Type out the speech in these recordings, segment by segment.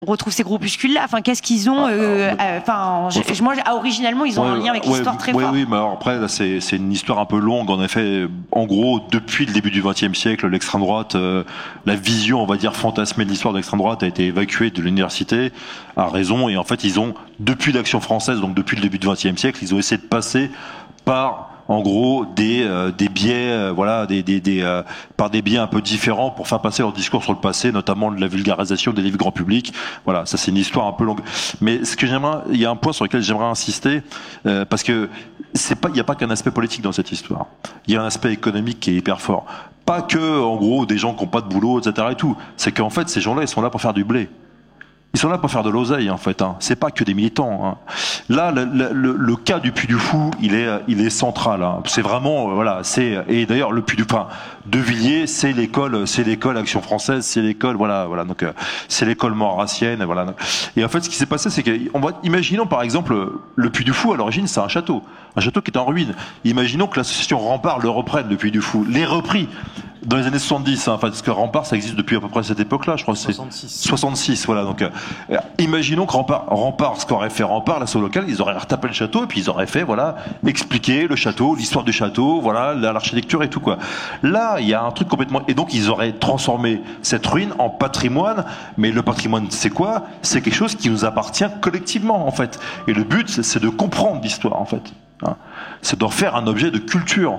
on retrouve ces groupuscules-là. Enfin, qu'est-ce qu'ils ont originalement, ils ont un lien avec l'histoire très fort. Oui, mais alors après, là, c'est une histoire un peu longue. En effet, en gros, depuis le début du XXe siècle, l'extrême droite, la vision, on va dire, fantasmée de l'histoire de l'extrême droite a été évacuée de l'université à raison. Et en fait, ils ont, depuis l'Action française, donc depuis le début du XXe siècle, ils ont essayé de passer par en gros des biais par des biais un peu différents pour faire passer leur discours sur le passé, notamment de la vulgarisation des livres grand public. Voilà, ça c'est une histoire un peu longue. Mais il y a un point sur lequel j'aimerais insister parce que il n'y a pas qu'un aspect politique dans cette histoire. Il y a un aspect économique qui est hyper fort. Pas que en gros des gens qui n'ont pas de boulot, etc. et tout. C'est qu'en fait ces gens-là ils sont là pour faire du blé. Ils sont là pour faire de l'oseille en fait. C'est pas que des militants. Là, le cas du Puy du Fou, il est central. C'est vraiment et d'ailleurs le Puy du Fou, De Villiers, c'est l'école Action Française, c'est l'école donc c'est l'école maurassienne, voilà. Et en fait, ce qui s'est passé, c'est imaginons par exemple le Puy du Fou à l'origine, c'est un château qui est en ruine. Imaginons que l'association Rempart le reprenne, le Puy du Fou, les repris. Dans les années 70, parce que Rempart, ça existe depuis à peu près cette époque-là, je crois que c'est 66, voilà. Donc, imaginons que Rempart, ce qu'aurait fait Rempart, l'asso locale, ils auraient retapé le château et puis ils auraient fait, expliquer le château, l'histoire du château, l'architecture et tout, quoi. Là, il y a un truc complètement, et donc ils auraient transformé cette ruine en patrimoine, mais le patrimoine, c'est quoi? C'est quelque chose qui nous appartient collectivement, en fait. Et le but, c'est de comprendre l'histoire, en fait. C'est d'en faire un objet de culture,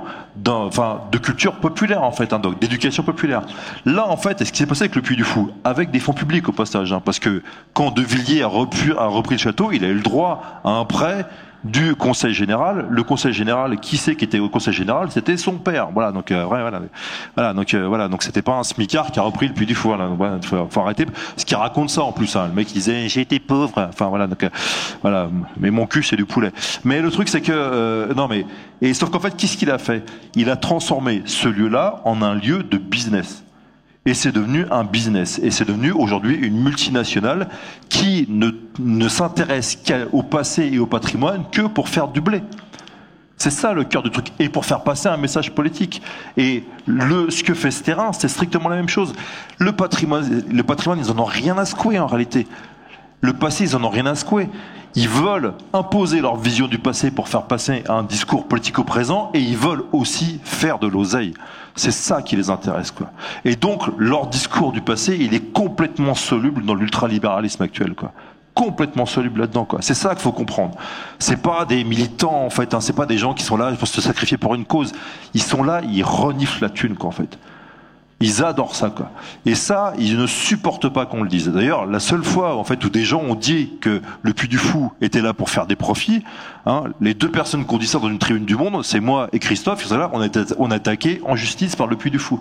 de culture populaire en fait, donc d'éducation populaire. Là en fait, ce qui s'est passé avec le Puy du Fou, avec des fonds publics au passage, parce que quand De Villiers a repris le château, il a eu le droit à un prêt du Conseil général. Le Conseil général, qui était au Conseil général? C'était son père. Donc c'était pas un smicard qui a repris le Puy du Fou. Faut arrêter. Ce qui raconte ça en plus. Le mec il disait j'ai été pauvre. Mais mon cul c'est du poulet. Mais le truc c'est que sauf qu'en fait qu'est-ce qu'il a fait? Il a transformé ce lieu-là en un lieu de business. Et c'est devenu un business. Et c'est devenu aujourd'hui une multinationale qui ne s'intéresse qu'au passé et au patrimoine que pour faire du blé. C'est ça le cœur du truc. Et pour faire passer un message politique. Et ce que fait ce terrain, c'est strictement la même chose. Le patrimoine, ils en ont rien à secouer en réalité. Le passé, ils en ont rien à secouer. Ils veulent imposer leur vision du passé pour faire passer un discours politico-présent et ils veulent aussi faire de l'oseille. C'est ça qui les intéresse, quoi. Et donc, leur discours du passé, il est complètement soluble dans l'ultralibéralisme actuel, quoi. Complètement soluble là-dedans, quoi. C'est ça qu'il faut comprendre. C'est pas des militants, en fait, c'est pas des gens qui sont là pour se sacrifier pour une cause. Ils sont là, ils reniflent la thune, quoi, en fait. Ils adorent ça, quoi. Et ça, ils ne supportent pas qu'on le dise. D'ailleurs, la seule fois, en fait, où des gens ont dit que le Puy du Fou était là pour faire des profits, les deux personnes qui ont dit ça dans une tribune du Monde, c'est moi et Christophe. On a attaqué en justice par le Puy du Fou.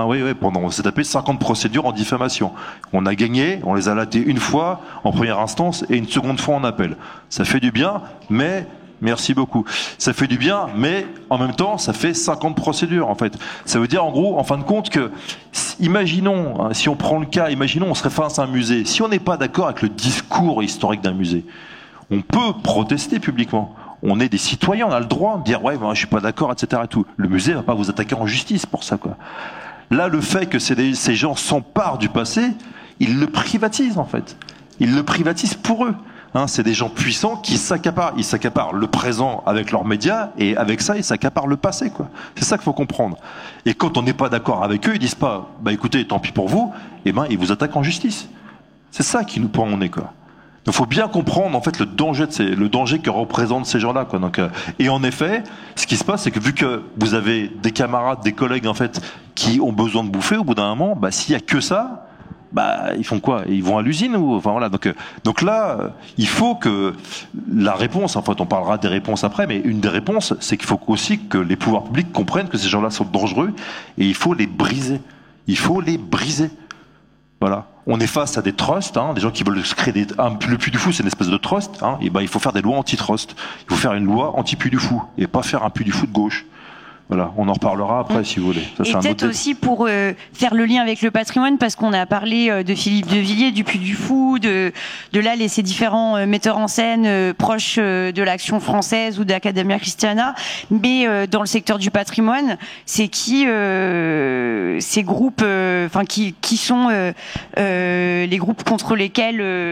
On s'est tapé 50 procédures en diffamation. On a gagné, on les a latées une fois en première instance et une seconde fois en appel. Ça fait du bien, mais merci beaucoup. Ça fait du bien, mais en même temps, ça fait 50 procédures, en fait. Ça veut dire, en gros, en fin de compte, que, imaginons, si on prend le cas, on serait face à un musée. Si on n'est pas d'accord avec le discours historique d'un musée, on peut protester publiquement. On est des citoyens, on a le droit de dire, je suis pas d'accord, etc. et tout. Le musée va pas vous attaquer en justice pour ça, quoi. Là, le fait que ces gens s'emparent du passé, ils le privatisent, en fait. Ils le privatisent pour eux. C'est des gens puissants qui s'accaparent. Ils s'accaparent le présent avec leurs médias et avec ça, ils s'accaparent le passé, quoi. C'est ça qu'il faut comprendre. Et quand on n'est pas d'accord avec eux, ils disent pas, écoutez, tant pis pour vous, ils vous attaquent en justice. C'est ça qui nous pend au nez, quoi. Donc, faut bien comprendre, en fait, le danger que représentent ces gens-là, quoi. Donc, et en effet, ce qui se passe, c'est que vu que vous avez des camarades, des collègues, en fait, qui ont besoin de bouffer, au bout d'un moment, s'il y a que ça, ils font quoi? Ils vont à l'usine ou donc là, il faut que la réponse, en fait, on parlera des réponses après, mais une des réponses, c'est qu'il faut aussi que les pouvoirs publics comprennent que ces gens-là sont dangereux et il faut les briser. Il faut les briser. Voilà. On est face à des trusts, des gens qui veulent se créer le Puy du Fou, c'est une espèce de trust, il faut faire des lois anti-trust. Il faut faire une loi anti-Puy du Fou et pas faire un Puy du Fou de gauche. Voilà, on en reparlera après si vous voulez. Ça, et peut-être aussi pour faire le lien avec le patrimoine, parce qu'on a parlé de Philippe de Villiers, du Puy du Fou, de là ces différents metteurs en scène proches de l'Action française ou d'Academia Christiana, mais dans le secteur du patrimoine, c'est qui ces groupes, qui sont les groupes contre lesquels,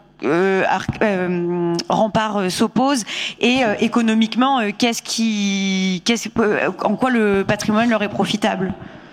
Rempart s'oppose, et économiquement, en quoi le patrimoine leur est profitable?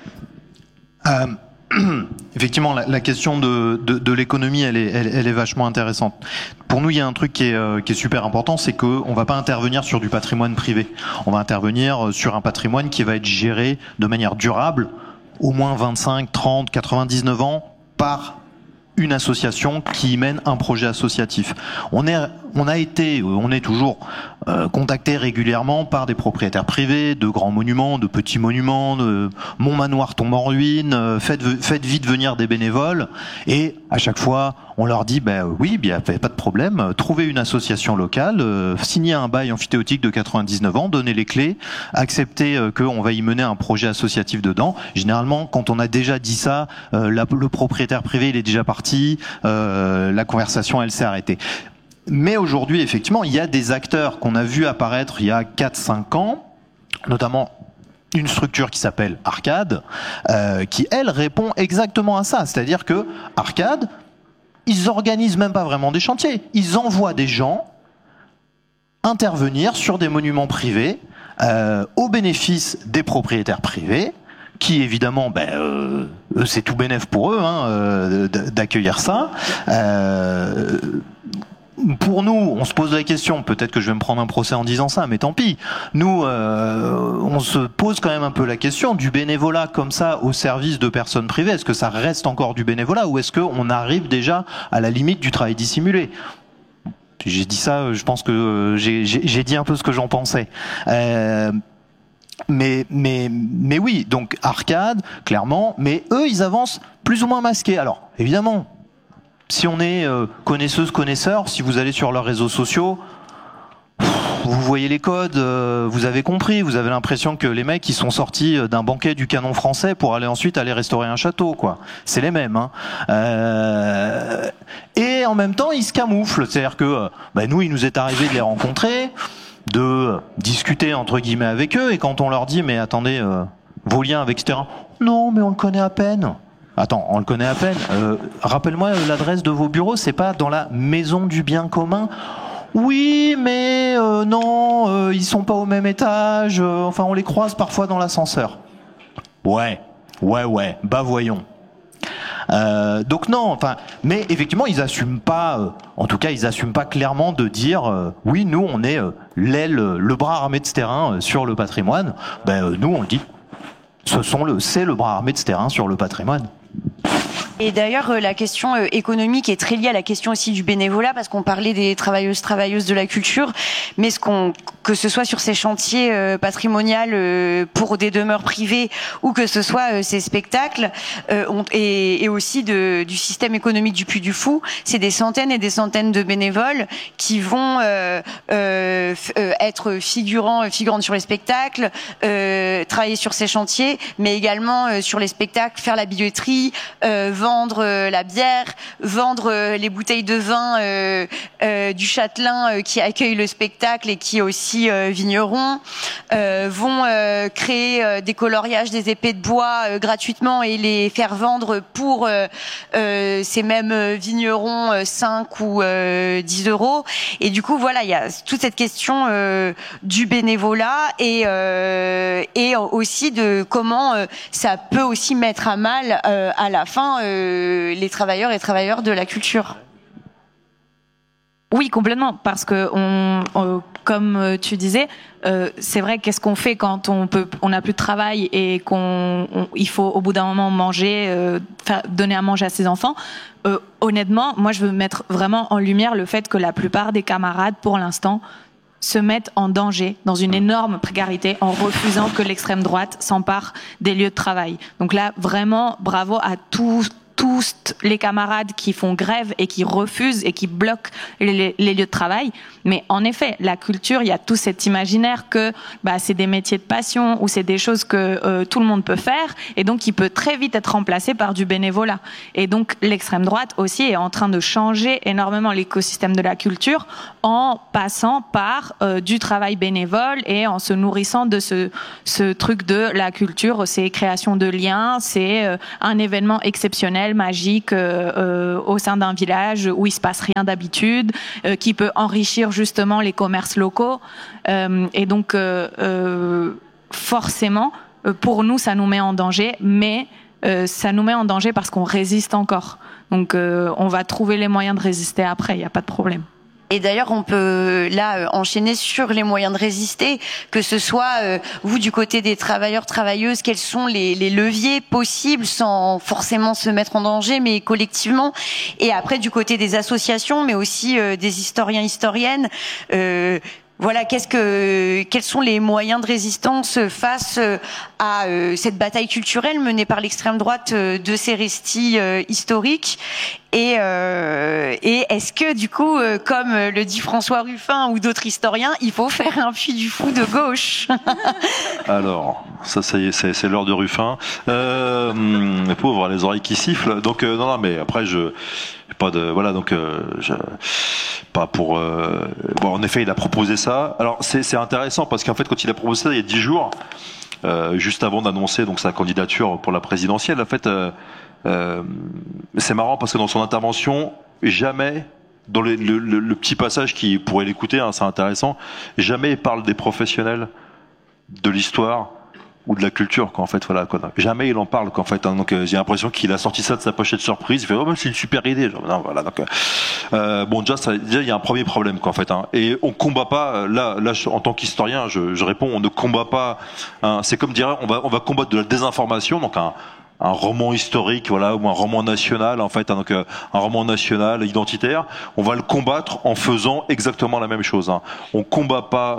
Effectivement, la question de l'économie, elle est vachement intéressante. Pour nous, il y a un truc qui est super important, c'est qu'on va pas intervenir sur du patrimoine privé. On va intervenir sur un patrimoine qui va être géré de manière durable, au moins 25, 30, 99 ans par une association qui mène un projet associatif. On est toujours contacté régulièrement par des propriétaires privés de grands monuments, de petits monuments, de mon manoir tombe en ruine, faites vite venir des bénévoles, et à chaque fois on leur dit oui, pas de problème, trouvez une association locale, signez un bail amphithéotique de 99 ans, donnez les clés, acceptez qu'on va y mener un projet associatif dedans. Généralement, quand on a déjà dit ça, le propriétaire privé il est déjà parti, la conversation elle s'est arrêtée. Mais aujourd'hui, effectivement, il y a des acteurs qu'on a vu apparaître il y a 4-5 ans, notamment une structure qui s'appelle Arcade, qui, elle, répond exactement à ça. C'est-à-dire que Arcade, ils organisent même pas vraiment des chantiers. Ils envoient des gens intervenir sur des monuments privés au bénéfice des propriétaires privés, qui évidemment, c'est tout bénef pour eux d'accueillir ça. Pour nous, on se pose la question, peut-être que je vais me prendre un procès en disant ça, mais tant pis. Nous, on se pose quand même un peu la question du bénévolat comme ça au service de personnes privées. Est-ce que ça reste encore du bénévolat, ou est-ce qu'on arrive déjà à la limite du travail dissimulé ? J'ai dit ça, je pense que j'ai dit un peu ce que j'en pensais. Mais oui, donc Arcade, clairement, mais eux, ils avancent plus ou moins masqués. Alors, évidemment, si on est connaisseur, si vous allez sur leurs réseaux sociaux, vous voyez les codes, vous avez compris, vous avez l'impression que les mecs, ils sont sortis d'un banquet du canon français pour ensuite aller restaurer un château, quoi. C'est les mêmes, Et en même temps, ils se camouflent. C'est-à-dire que, nous, il nous est arrivé de les rencontrer, de discuter, entre guillemets, avec eux, et quand on leur dit, mais attendez, vos liens avec ce terrain, non, mais on le connaît à peine. Attends, on le connaît à peine. Rappelle-moi l'adresse de vos bureaux, c'est pas dans la maison du bien commun? Oui, mais non, ils sont pas au même étage. On les croise parfois dans l'ascenseur. Ouais, voyons. Donc non, mais effectivement, ils assument pas. En tout cas, ils assument pas clairement de dire oui, nous, on est le bras armé de ce terrain sur le patrimoine. Nous, on le dit. C'est le bras armé de ce terrain sur le patrimoine. Et d'ailleurs, la question économique est très liée à la question aussi du bénévolat, parce qu'on parlait des travailleuses de la culture, mais que ce soit sur ces chantiers patrimoniaux pour des demeures privées, ou que ce soit ces spectacles, et aussi du système économique du Puy du Fou, c'est des centaines et des centaines de bénévoles qui vont être figurantes sur les spectacles, travailler sur ces chantiers, mais également sur les spectacles, faire la billetterie, vendre la bière, vendre les bouteilles de vin du châtelain qui accueille le spectacle et qui est aussi vigneron, vont créer des coloriages, des épées de bois gratuitement et les faire vendre pour ces mêmes vignerons 5 ou 10 euros. Et du coup, voilà, il y a toute cette question du bénévolat et aussi de comment ça peut aussi mettre à mal à la fin les travailleurs et travailleurs de la culture. Oui, complètement, parce que comme tu disais, c'est vrai, qu'est-ce qu'on fait quand on n'a plus de travail et il faut au bout d'un moment manger, donner à manger à ses enfants. Honnêtement, moi je veux mettre vraiment en lumière le fait que la plupart des camarades, pour l'instant, se mettent en danger, dans une énorme précarité, en refusant que l'extrême droite s'empare des lieux de travail. Donc là, vraiment, bravo à tous tous les camarades qui font grève et qui refusent et qui bloquent les lieux de travail. Mais en effet, la culture, il y a tout cet imaginaire que c'est des métiers de passion ou c'est des choses que tout le monde peut faire et donc qui peut très vite être remplacé par du bénévolat. Et donc l'extrême droite aussi est en train de changer énormément l'écosystème de la culture en passant par du travail bénévole et en se nourrissant de ce truc de la culture, c'est création de liens, c'est un événement exceptionnel, magique au sein d'un village où il se passe rien d'habitude, qui peut enrichir justement les commerces locaux. Et donc forcément, pour nous, ça nous met en danger, mais ça nous met en danger parce qu'on résiste encore. Donc on va trouver les moyens de résister après, il n'y a pas de problème. Et d'ailleurs, on peut là enchaîner sur les moyens de résister, que ce soit vous du côté des travailleurs, travailleuses, quels sont les leviers possibles sans forcément se mettre en danger, mais collectivement. Et après, du côté des associations, mais aussi des historiens, historiennes. Voilà, quels sont les moyens de résistance face à cette bataille culturelle menée par l'extrême droite de ces restis historiques et est-ce que du coup, comme le dit François Ruffin ou d'autres historiens, il faut faire un Puy du Fou de gauche? Alors, ça y est, c'est l'heure de Ruffin. Les pauvres, les oreilles qui sifflent. Donc non, mais après pas de pas pour bon, en effet il a proposé ça. Alors c'est intéressant parce qu'en fait quand il a proposé ça il y a 10 jours juste avant d'annoncer donc sa candidature pour la présidentielle, en fait c'est marrant parce que dans son intervention jamais dans le petit passage qui pourrait l'écouter, hein, c'est intéressant, jamais il parle des professionnels de l'histoire ou de la culture, quoi, en fait, voilà, quoi. Jamais il en parle, quoi, en fait, hein. Donc j'ai l'impression qu'il a sorti ça de sa pochette surprise, il fait, oh, c'est une super idée, genre, non, voilà, donc bon, déjà il y a un premier problème, quoi, en fait, hein. Et on combat pas, là en tant qu'historien, je réponds, on ne combat pas, hein, c'est comme dire, on va combattre de la désinformation, donc un roman historique, voilà, ou un roman national, en fait, hein, donc un roman national identitaire, on va le combattre en faisant exactement la même chose, hein. On combat pas.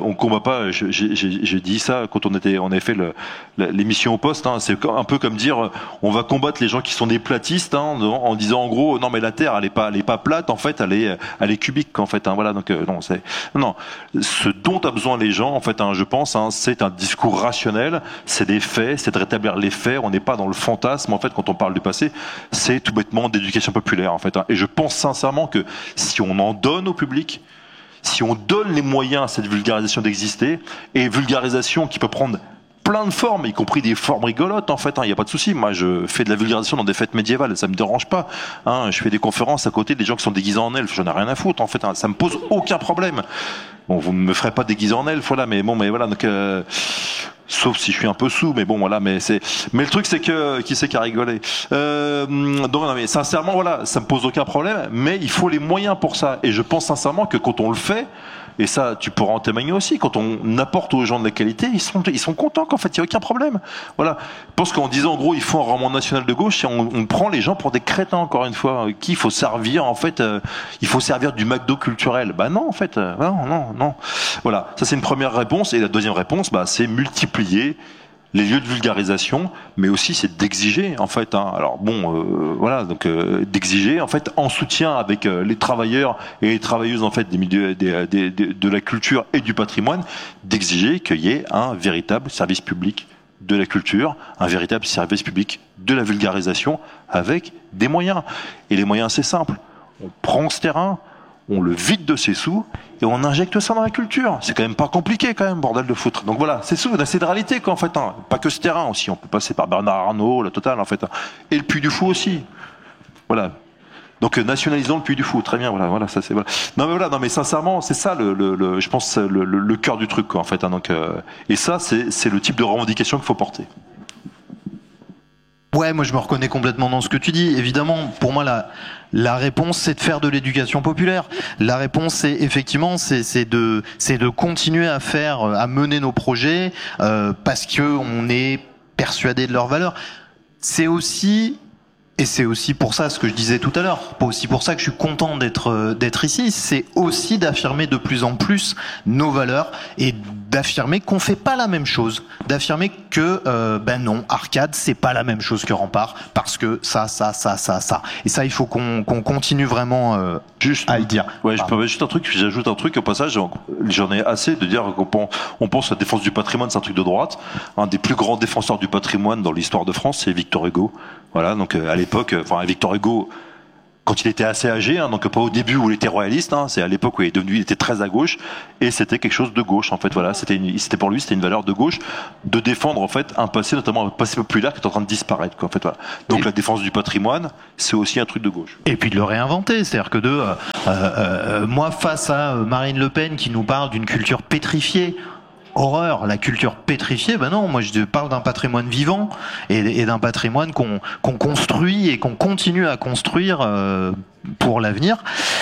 J'ai dit ça quand on avait fait l'émission au poste, hein, c'est un peu comme dire, on va combattre les gens qui sont des platistes, hein, en disant en gros, non mais la Terre, elle est pas plate, en fait, elle est cubique, en fait, hein, voilà, donc non, ce dont a besoin les gens, en fait, hein, je pense, hein, c'est un discours rationnel, c'est des faits, c'est de rétablir les faits, on n'est pas dans le fantasme, en fait, quand on parle du passé, c'est tout bêtement d'éducation populaire, en fait, hein. Et je pense sincèrement que si on en donne au public, si on donne les moyens à cette vulgarisation d'exister, et vulgarisation qui peut prendre plein de formes, y compris des formes rigolotes, en fait, hein, y a pas de souci. Moi, je fais de la vulgarisation dans des fêtes médiévales, ça me dérange pas, hein. Je fais des conférences à côté des gens qui sont déguisés en elfes, j'en ai rien à foutre, en fait, hein. Ça me pose aucun problème. Bon, vous ne me ferez pas déguiser en elfe, voilà, mais bon, mais voilà, donc sauf si je suis un peu sous, mais bon, voilà, mais le truc, c'est que qui c'est qui a rigolé, donc non, mais sincèrement, voilà, ça me pose aucun problème, mais il faut les moyens pour ça, et je pense sincèrement que quand on le fait, et ça, tu pourras en témoigner aussi, quand on apporte aux gens de la qualité, ils sont contents, qu'en fait, il n'y a aucun problème. Voilà. Je pense qu'en disant, en gros, il faut un roman national de gauche, on prend les gens pour des crétins, encore une fois, qui il faut servir, en fait, il faut servir du McDo culturel. Bah non, en fait, non. Voilà. Ça, c'est une première réponse. Et la deuxième réponse, c'est multiplier les lieux de vulgarisation, mais aussi c'est d'exiger, en fait, hein. Alors bon, voilà, donc d'exiger, en fait, en soutien avec les travailleurs et les travailleuses, en fait, des milieux de la culture et du patrimoine, d'exiger qu'il y ait un véritable service public de la culture, un véritable service public de la vulgarisation, avec des moyens. Et les moyens, c'est simple. On prend ce terrain, on le vide de ses sous et on injecte ça dans la culture. C'est quand même pas compliqué, quand même, bordel de foutre. Donc voilà, c'est de réalité, quoi, en fait, hein. Pas que ce terrain aussi, on peut passer par Bernard Arnault, la totale, en fait, hein. Et le Puy du Fou aussi. Voilà. Donc nationalisons le Puy du Fou, très bien, voilà, ça c'est voilà. Non mais sincèrement, c'est ça je pense le cœur du truc, quoi, en fait, hein. Donc et ça c'est le type de revendication qu'il faut porter. Ouais, moi je me reconnais complètement dans ce que tu dis. Évidemment, pour moi la réponse c'est de faire de l'éducation populaire. La réponse c'est effectivement c'est de continuer à mener nos projets parce que on est persuadé de leurs valeurs. C'est aussi pour ça ce que je disais tout à l'heure, aussi pour ça que je suis content d'être ici, c'est aussi d'affirmer de plus en plus nos valeurs et d'affirmer qu'on fait pas la même chose, d'affirmer que ben non, Arcade c'est pas la même chose que Rempart parce que ça. Et ça, il faut qu'on continue vraiment à le dire. Ouais, je peux juste un truc, j'ajoute un truc au passage. J'en ai assez de dire qu'on pense à la défense du patrimoine, c'est un truc de droite. Un des plus grands défenseurs du patrimoine dans l'histoire de France, c'est Victor Hugo. Voilà, donc à l'époque, Victor Hugo, quand il était assez âgé, donc pas au début où il était royaliste, c'est à l'époque où il était très à gauche, et c'était quelque chose de gauche en fait. Voilà, c'était pour lui, c'était une valeur de gauche de défendre en fait un passé, notamment un passé populaire qui est en train de disparaître, quoi, en fait. Voilà. Donc la défense du patrimoine, c'est aussi un truc de gauche. Et puis de le réinventer, c'est-à-dire que moi face à Marine Le Pen qui nous parle d'une culture pétrifiée. Horreur, la culture pétrifiée, ben non, moi je parle d'un patrimoine vivant et d'un patrimoine qu'on construit et qu'on continue à construire pour l'avenir.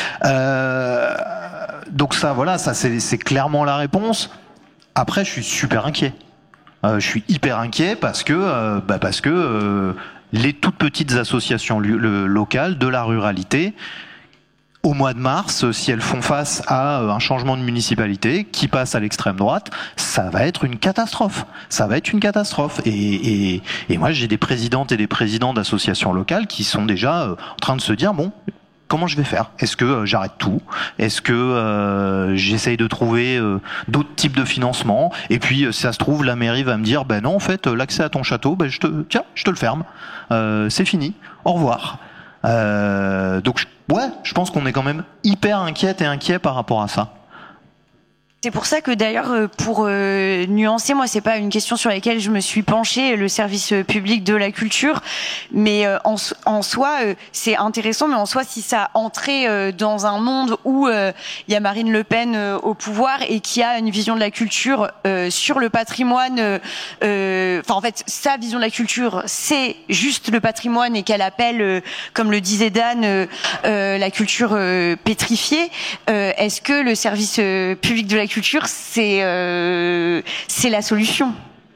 Donc ça, voilà, ça c'est clairement la réponse. Après, je suis super inquiet. Je suis hyper inquiet parce que les toutes petites associations locales de la ruralité, au mois de mars, si elles font face à un changement de municipalité qui passe à l'extrême droite, ça va être une catastrophe. Ça va être une catastrophe. Et moi, j'ai des présidentes et des présidents d'associations locales qui sont déjà en train de se dire, bon, comment je vais faire ? Est-ce que j'arrête tout ? Est-ce que j'essaye de trouver d'autres types de financement ? Et puis, si ça se trouve, la mairie va me dire, ben non, en fait, l'accès à ton château, je te le ferme. C'est fini. Au revoir. Donc je pense qu'on est quand même hyper inquiet par rapport à ça. C'est pour ça que d'ailleurs, pour nuancer, moi, c'est pas une question sur laquelle je me suis penchée, le service public de la culture, mais en soi, c'est intéressant, mais en soi, si ça entrait dans un monde où il y a Marine Le Pen au pouvoir et qui a une vision de la culture sur le patrimoine, en fait, sa vision de la culture, c'est juste le patrimoine et qu'elle appelle, comme le disait Dan, la culture pétrifiée, est-ce que le service public de la culture, c'est la solution?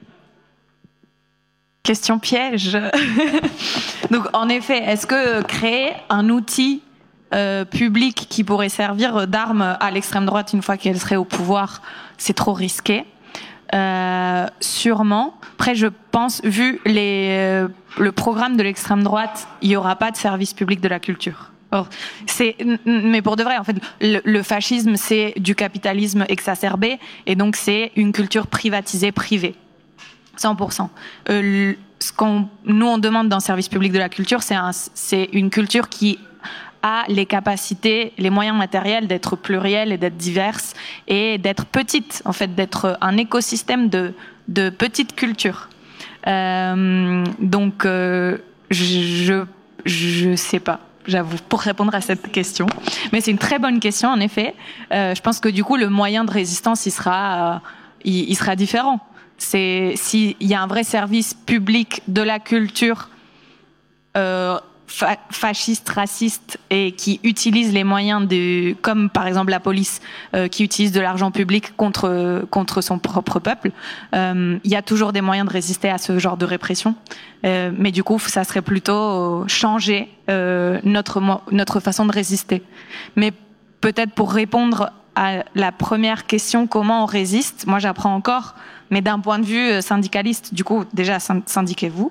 Question piège. Donc, en effet, est-ce que créer un outil public qui pourrait servir d'arme à l'extrême droite une fois qu'elle serait au pouvoir, c'est trop risqué? Sûrement. Après, je pense, vu le programme de l'extrême droite, il n'y aura pas de service public de la culture. Mais pour de vrai, en fait, le fascisme, c'est du capitalisme exacerbé, et donc c'est une culture privatisée, privée. 100%. Nous, on demande dans le service public de la culture, c'est une culture qui a les capacités, les moyens matériels d'être plurielle et d'être diverse, et d'être petite, en fait, d'être un écosystème de petites cultures. Donc, je sais pas. J'avoue, pour répondre à cette question. Mais c'est une très bonne question, en effet. Je pense que du coup, le moyen de résistance, il sera différent. S'il y a un vrai service public de la culture fasciste, raciste, et qui utilise les moyens comme par exemple la police, qui utilise de l'argent public contre son propre peuple, il y a toujours des moyens de résister à ce genre de répression. Mais du coup, ça serait plutôt changer notre façon de résister. Mais peut-être pour répondre à la première question, comment on résiste, moi j'apprends encore, mais d'un point de vue syndicaliste, du coup déjà syndiquez-vous.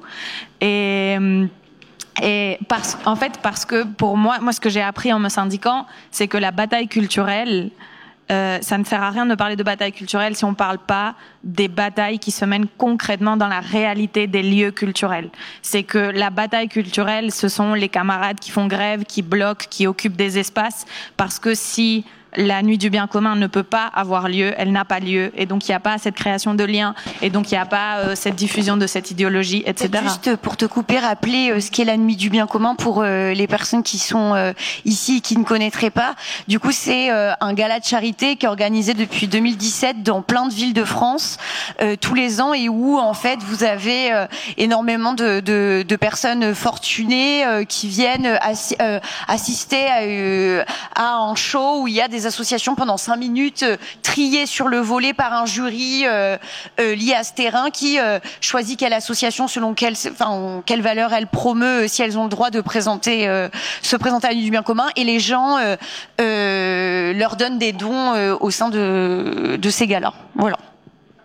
Et parce que pour moi ce que j'ai appris en me syndiquant, c'est que la bataille culturelle, ça ne sert à rien de parler de bataille culturelle si on ne parle pas des batailles qui se mènent concrètement dans la réalité des lieux culturels. C'est que la bataille culturelle, ce sont les camarades qui font grève, qui bloquent, qui occupent des espaces, parce que si la nuit du bien commun ne peut pas avoir lieu, elle n'a pas lieu, et donc il n'y a pas cette création de liens, et donc il n'y a pas cette diffusion de cette idéologie, etc. Juste pour te couper, rappeler ce qu'est la nuit du bien commun pour les personnes qui sont ici et qui ne connaîtraient pas. Du coup, c'est un gala de charité qui est organisé depuis 2017 dans plein de villes de France tous les ans, et où en fait vous avez énormément de personnes fortunées qui viennent assister à un show où il y a des associations pendant 5 minutes triées sur le volet par un jury lié à ce terrain qui choisit quelle association selon quelle valeur elle promeut, si elles ont le droit de se présenter à la nuit du bien commun, et les gens leur donnent des dons au sein de ces galas. Voilà.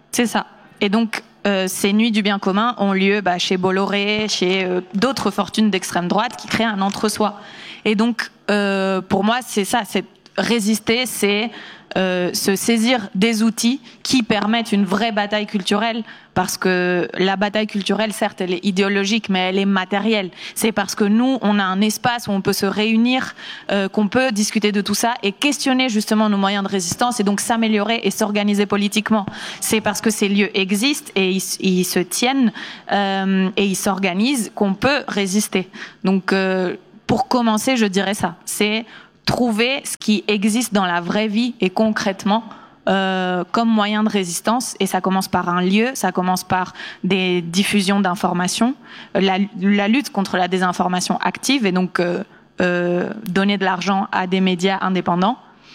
C'est ça. Et donc, ces nuits du bien commun ont lieu chez Bolloré, chez d'autres fortunes d'extrême droite qui créent un entre-soi. Et donc, pour moi, c'est ça, c'est résister, c'est se saisir des outils qui permettent une vraie bataille culturelle, parce que la bataille culturelle, certes, elle est idéologique, mais elle est matérielle. C'est parce que nous, on a un espace où on peut se réunir, qu'on peut discuter de tout ça et questionner justement nos moyens de résistance et donc s'améliorer et s'organiser politiquement. C'est parce que ces lieux existent et ils se tiennent et ils s'organisent qu'on peut résister. Donc, pour commencer, je dirais ça. C'est trouver ce qui existe dans la vraie vie et concrètement comme moyen de résistance. Et ça commence par un lieu, ça commence par des diffusions d'informations, la lutte contre la désinformation active et donc donner de l'argent à des médias indépendants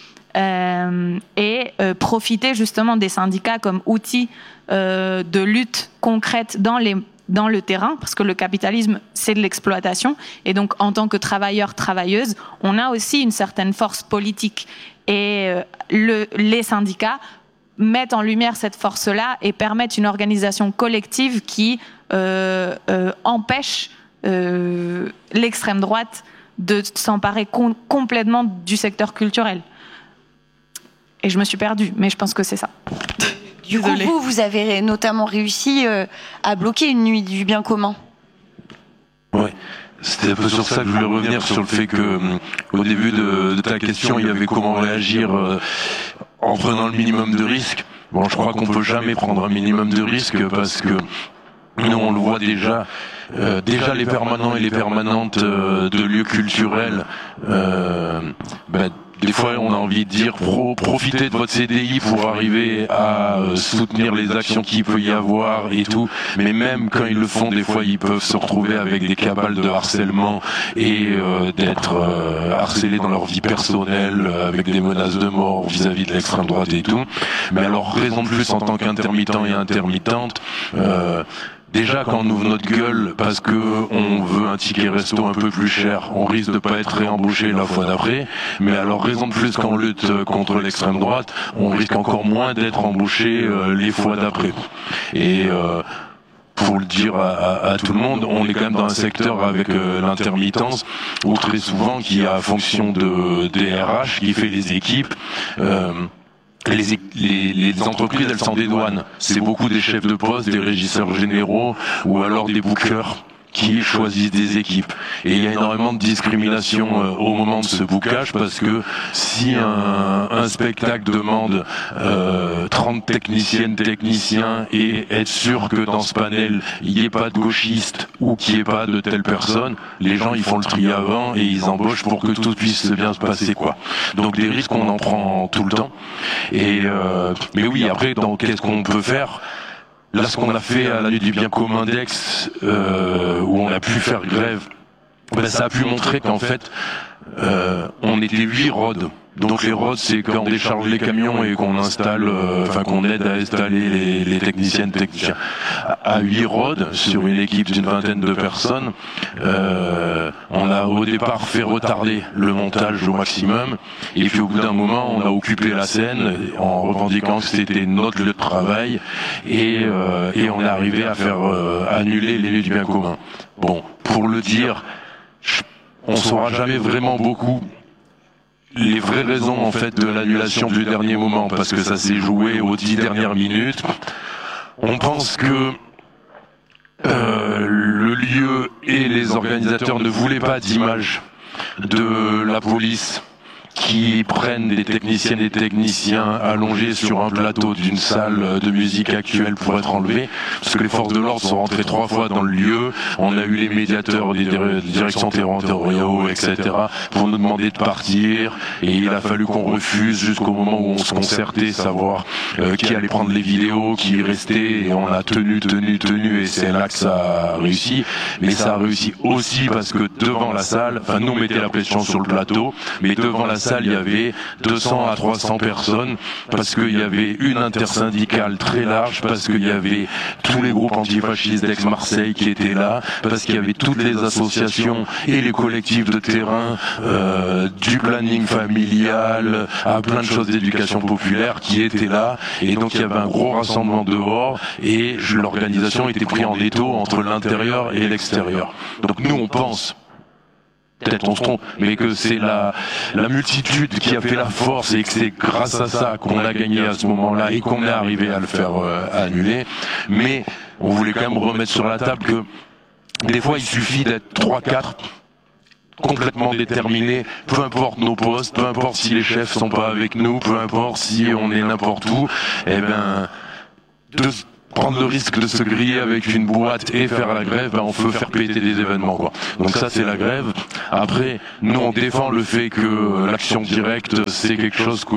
et profiter justement des syndicats comme outil de lutte concrète dans le terrain, parce que le capitalisme, c'est de l'exploitation. Et donc, en tant que travailleurs, travailleuses, on a aussi une certaine force politique. Et les syndicats mettent en lumière cette force-là et permettent une organisation collective qui empêche l'extrême droite de s'emparer complètement du secteur culturel. Et je me suis perdue, mais je pense que c'est ça. Du coup, vous avez notamment réussi à bloquer une nuit du bien commun. Oui, c'était un peu sur ça que je voulais revenir, sur le fait que au début de ta question, il y avait comment réagir en prenant le minimum de risques. Bon, je crois qu'on peut jamais prendre un minimum de risques parce que nous, on le voit déjà les permanents et les permanentes de lieux culturels, des fois, on a envie de dire profitez de votre CDI pour arriver à soutenir les actions qu'il peut y avoir et tout. Mais même quand ils le font, des fois, ils peuvent se retrouver avec des cabales de harcèlement et d'être harcelés dans leur vie personnelle avec des menaces de mort vis-à-vis de l'extrême droite et tout. Mais alors, raison de plus en tant qu'intermittent et intermittente, déjà, quand on ouvre notre gueule parce que on veut un ticket resto un peu plus cher, on risque de pas être réembauché la fois d'après. Mais alors, raison de plus quand on lutte contre l'extrême droite, on risque encore moins d'être embauché les fois d'après. Et pour le dire à tout le monde, on est quand même dans un secteur avec l'intermittence où très souvent qui a fonction de DRH qui fait les équipes. Les entreprises, elles s'en dédouanent. C'est beaucoup des chefs de poste, des régisseurs généraux ou alors des bookers qui choisissent des équipes. Et il y a énormément de discrimination au moment de ce bookage parce que si un spectacle demande 30 techniciennes, techniciens et être sûr que dans ce panel, il n'y ait pas de gauchiste ou qu'il n'y ait pas de telle personne, les gens ils font le tri avant et ils embauchent pour que tout puisse bien se passer, quoi. Donc des risques, on en prend tout le temps. Et mais oui, après, qu'est-ce qu'on peut faire ? Là, ce qu'on a fait à la nuit du bien commun d'Aix, où on a pu faire grève, ça a pu montrer qu'en fait, on était 8 rods. Donc les rods, c'est quand on décharge les camions et qu'on installe, qu'on aide à installer les techniciennes, techniciens. À 8 rods, sur une équipe d'une vingtaine de personnes, on a au départ fait retarder le montage au maximum, et puis au bout d'un moment, on a occupé la scène en revendiquant que c'était notre lieu de travail, et on est arrivé à faire annuler les lieux du bien commun. Bon, pour le dire, on saura jamais vraiment beaucoup les vraies raisons en fait de l'annulation du dernier moment, parce que ça s'est joué aux 10 dernières minutes. On pense que le lieu et les organisateurs ne voulaient pas d'image de la police qui prennent des techniciennes et techniciens allongés sur un plateau d'une salle de musique actuelle pour être enlevés, parce que les forces de l'ordre sont rentrées 3 fois dans le lieu, on a eu les médiateurs des directions territoriales, etc., pour nous demander de partir, et il a fallu qu'on refuse jusqu'au moment où on se concertait, savoir qui allait prendre les vidéos, qui restait, et on a tenu, et c'est là que ça a réussi. Mais ça a réussi aussi parce que devant la salle, nous on mettait la pression sur le plateau, mais devant la salle, salle, il y avait 200 à 300 personnes, parce qu'il y avait une intersyndicale très large, parce qu'il y avait tous les groupes antifascistes d'Aix-Marseille qui étaient là, parce qu'il y avait toutes les associations et les collectifs de terrain, du planning familial à plein de choses d'éducation populaire qui étaient là, et donc il y avait un gros rassemblement dehors, et l'organisation était prise en étau entre l'intérieur et l'extérieur. Donc nous on pense, peut-être on se trompe, mais que c'est la multitude qui a fait la force, et que c'est grâce à ça qu'on a gagné à ce moment-là et qu'on est arrivé à le faire annuler. Mais on voulait quand même remettre sur la table que des fois il suffit d'être 3-4 complètement déterminés, peu importe nos postes, peu importe si les chefs sont pas avec nous, peu importe si on est n'importe où, eh ben, de prendre le risque de se griller avec une boîte et faire la grève, ben on peut faire péter des événements, quoi. Donc ça c'est la grève. Après, nous on défend le fait que l'action directe c'est quelque chose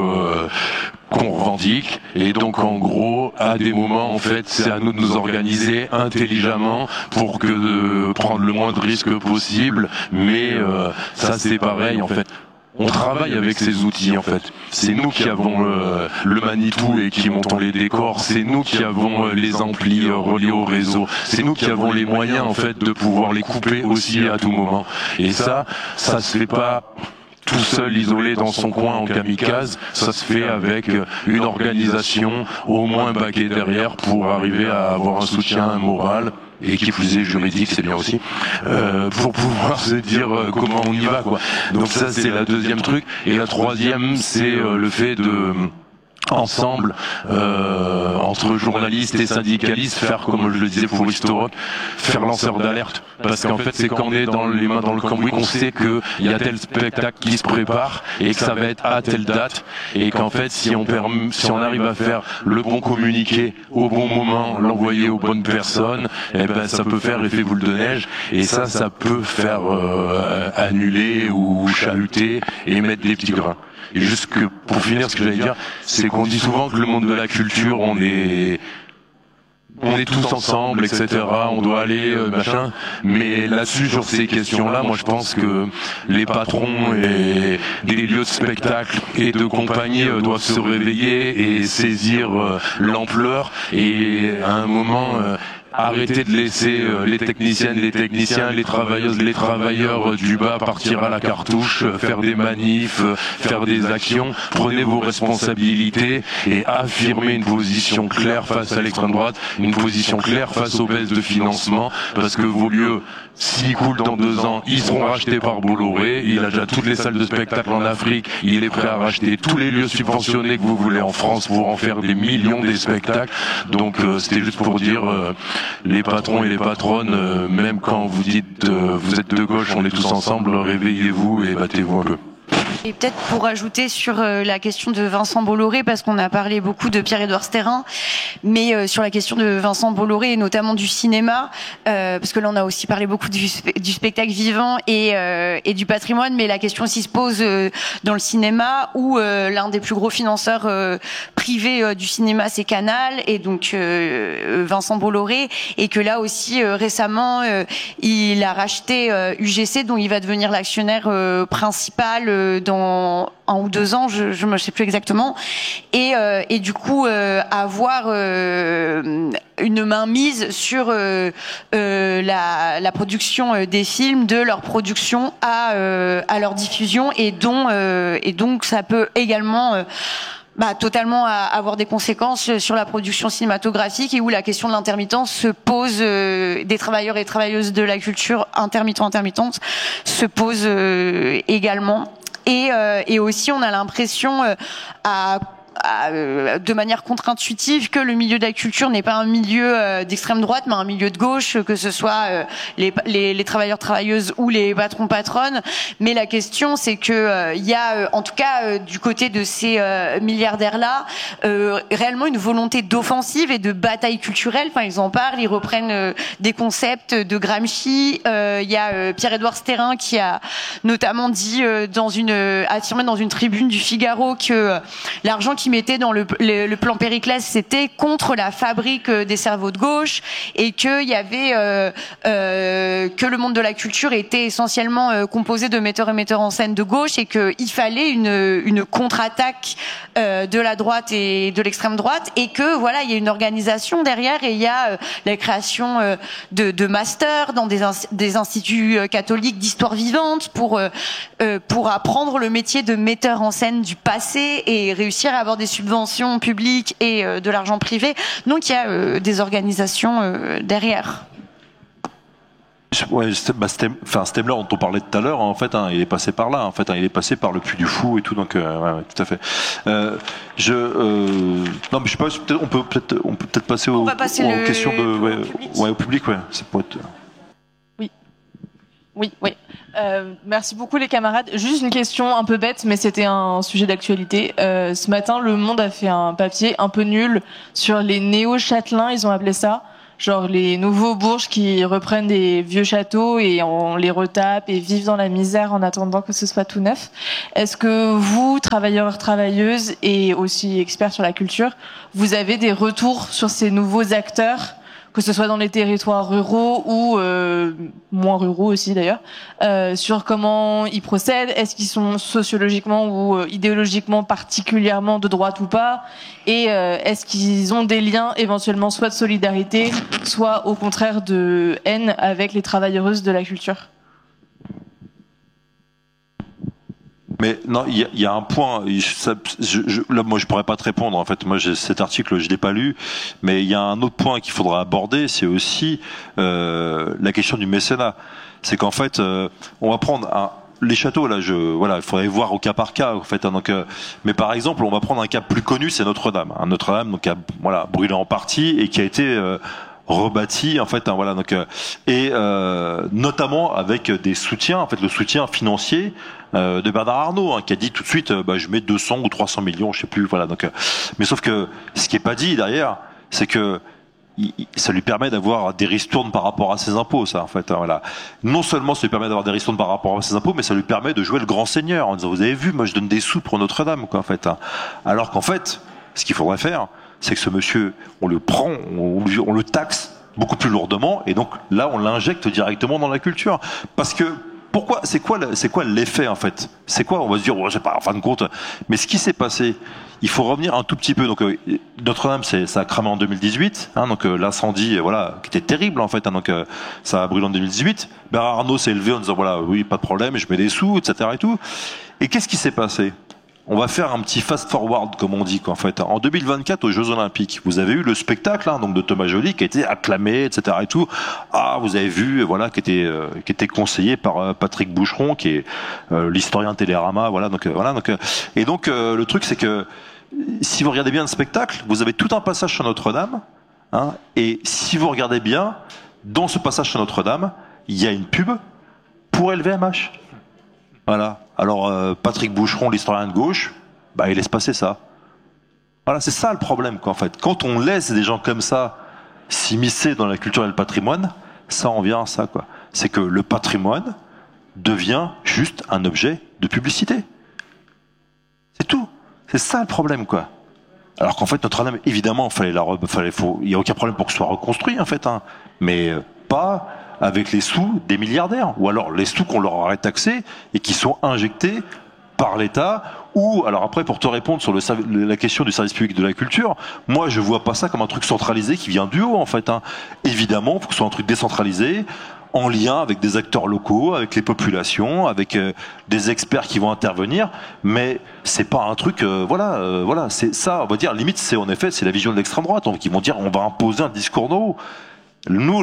qu'on revendique, et donc en gros à des moments en fait c'est à nous de nous organiser intelligemment pour que prendre le moins de risques possible, mais ça c'est pareil en fait. On travaille avec ces outils en fait. C'est nous qui avons le Manitou et qui montons les décors. C'est nous qui avons les amplis reliés au réseau. C'est nous qui avons les moyens en fait de pouvoir les couper aussi à tout moment. Et ça se fait pas tout seul, isolé dans son coin en kamikaze. Ça se fait avec une organisation au moins baquée derrière pour arriver à avoir un soutien moral. Et qui plus est juridique, c'est bien aussi, pour pouvoir se dire comment on y va, quoi. Donc ça c'est la deuxième truc. Et la troisième c'est le fait de ensemble, entre journalistes et syndicalistes, faire, comme je le disais pour Historock, faire lanceur d'alerte. Parce qu'en fait, c'est quand on est dans les mains dans le cambouis qu'on sait qu'il y a tel spectacle qui se prépare et que ça va être à telle date. Et qu'en fait, si on arrive à faire le bon communiqué au bon moment, l'envoyer aux bonnes personnes, eh ben, ça peut faire effet boule de neige. Et ça peut faire annuler ou chahuter et mettre des petits grains. Et juste que, pour finir, ce que j'allais dire, c'est qu'on dit souvent que le monde de la culture, on est tous ensemble, etc. On doit aller, machin. Mais là-dessus, sur ces questions-là, moi, je pense que les patrons et des lieux de spectacle et de compagnie doivent se réveiller et saisir l'ampleur. Et à un moment, arrêter de laisser les techniciennes, les techniciens, les travailleuses, les travailleurs du bas partir à la cartouche, faire des manifs, faire des actions. Prenez vos responsabilités et affirmez une position claire face à l'extrême droite, une position claire face aux baisses de financement, parce que vos lieux, s'ils coulent dans 2 ans, ils seront rachetés par Bolloré. Il a déjà toutes les salles de spectacle en Afrique. Il est prêt à racheter tous les lieux subventionnés que vous voulez en France pour en faire des millions des spectacles. Donc c'était juste pour dire, les patrons et les patronnes, même quand vous dites vous êtes de gauche, on est tous ensemble, réveillez-vous et battez-vous un peu. Et peut-être pour ajouter sur la question de Vincent Bolloré, parce qu'on a parlé beaucoup de Pierre-Édouard Sterrin, mais sur la question de Vincent Bolloré et notamment du cinéma, parce que là on a aussi parlé beaucoup du spectacle vivant et du patrimoine, mais la question aussi se pose dans le cinéma où l'un des plus gros financeurs privés du cinéma c'est Canal, et donc Vincent Bolloré, et que là aussi récemment il a racheté UGC, dont il va devenir l'actionnaire principal dans 1 ou 2 ans, je ne sais plus exactement, et du coup avoir une mainmise sur la production des films, de leur production à leur diffusion, et donc ça peut également totalement avoir des conséquences sur la production cinématographique, et où la question de l'intermittence se pose, des travailleurs et travailleuses de la culture intermittentes se pose également. Et aussi, on a l'impression, de manière contre-intuitive, que le milieu de la culture n'est pas un milieu d'extrême droite, mais un milieu de gauche, que ce soit les travailleurs, travailleuses ou les patrons, patronnes. Mais la question, c'est que il y a, en tout cas, du côté de ces milliardaires-là, réellement une volonté d'offensive et de bataille culturelle. Enfin, ils en parlent, ils reprennent des concepts de Gramsci. Il y a Pierre-Édouard Sterrin qui a notamment dit affirmé dans une tribune du Figaro que l'argent qui qu'ils mettaient dans le plan Périclès, c'était contre la fabrique des cerveaux de gauche, et qu'il y avait que le monde de la culture était essentiellement composé de metteurs et metteurs en scène de gauche, et qu'il fallait une contre-attaque de la droite et de l'extrême droite, et que voilà, il y a une organisation derrière, et il y a la création de masters dans des instituts catholiques d'histoire vivante pour apprendre le métier de metteur en scène du passé et réussir à avoir des subventions publiques et de l'argent privé. Donc il y a des organisations derrière. Ouais, ce thème-là dont on parlait tout à l'heure, en fait, il est passé par là, en fait, il est passé par le Puy du Fou et tout, donc ouais, tout à fait. Non, mais je sais pas, on peut peut-être passer aux questions au public, ouais, ça pourrait être. Oui. Merci beaucoup les camarades. Juste une question un peu bête, mais c'était un sujet d'actualité. Ce matin, Le Monde a fait un papier un peu nul sur les néo-châtelains, ils ont appelé ça. Genre les nouveaux bourges qui reprennent des vieux châteaux et on les retape et vivent dans la misère en attendant que ce soit tout neuf. Est-ce que vous, travailleurs, travailleuses et aussi experts sur la culture, vous avez des retours sur ces nouveaux acteurs, que ce soit dans les territoires ruraux ou moins ruraux aussi d'ailleurs, sur comment ils procèdent, est-ce qu'ils sont sociologiquement ou idéologiquement particulièrement de droite ou pas, et est-ce qu'ils ont des liens éventuellement soit de solidarité, soit au contraire de haine avec les travailleuses de la culture? Mais non, il y a un point. Là, moi, je pourrais pas te répondre. En fait, moi, cet article, je l'ai pas lu. Mais il y a un autre point qu'il faudra aborder, c'est aussi la question du mécénat. C'est qu'en fait, on va prendre les châteaux. Là, il faudrait voir au cas par cas. En fait, donc, mais par exemple, on va prendre un cas plus connu, c'est Notre-Dame. Notre-Dame, donc, a brûlé en partie et qui a été rebâti, en fait, donc, et notamment avec des soutiens, en fait, le soutien financier de Bernard Arnault, qui a dit tout de suite, je mets 200 ou 300 millions, je sais plus, voilà. Donc, mais sauf que ce qui est pas dit derrière, c'est que ça lui permet d'avoir des ristournes par rapport à ses impôts, ça, en fait. Voilà. Non seulement ça lui permet d'avoir des ristournes par rapport à ses impôts, mais ça lui permet de jouer le grand seigneur en disant, vous avez vu, moi je donne des sous pour Notre-Dame, quoi, en fait. Alors qu'en fait, ce qu'il faudrait faire, c'est que ce monsieur, on le prend, on le taxe beaucoup plus lourdement, et donc là, on l'injecte directement dans la culture. Parce que pourquoi? C'est quoi l'effet, en fait? C'est quoi? On va se dire, je sais pas, en fin de compte. Mais ce qui s'est passé, il faut revenir un tout petit peu. Donc, Notre-Dame, ça a cramé en 2018. Donc, l'incendie, qui était terrible, en fait. Donc, ça a brûlé en 2018. Bernard Arnault s'est élevé en disant, oui, pas de problème, je mets des sous, etc. et tout. Et qu'est-ce qui s'est passé? On va faire un petit fast-forward, comme on dit, en fait. En 2024, aux Jeux Olympiques, vous avez eu le spectacle, donc de Thomas Joly, qui a été acclamé, etc. et tout. Vous avez vu, qui était conseillé par Patrick Boucheron, qui est l'historien Télérama, et donc le truc, c'est que si vous regardez bien le spectacle, vous avez tout un passage sur Notre-Dame, et si vous regardez bien, dans ce passage sur Notre-Dame, il y a une pub pour LVMH. Voilà. Alors, Patrick Boucheron, l'historien de gauche, il laisse passer ça. Voilà, c'est ça le problème, quoi, en fait. Quand on laisse des gens comme ça s'immiscer dans la culture et le patrimoine, ça en vient à ça, quoi. C'est que le patrimoine devient juste un objet de publicité. C'est tout. C'est ça le problème, quoi. Alors qu'en fait, Notre-Dame, évidemment, il n'y a aucun problème pour que ce soit reconstruit, en fait, mais pas avec les sous des milliardaires, ou alors les sous qu'on leur aurait taxés et qui sont injectés par l'État, ou, alors après, pour te répondre sur la question du service public de la culture, moi, je vois pas ça comme un truc centralisé qui vient du haut, en fait. Évidemment, il faut que ce soit un truc décentralisé, en lien avec des acteurs locaux, avec les populations, avec des experts qui vont intervenir, mais c'est pas un truc, c'est ça, on va dire, limite, c'est la vision de l'extrême droite, donc ils vont dire, on va imposer un discours nouveau. Nous,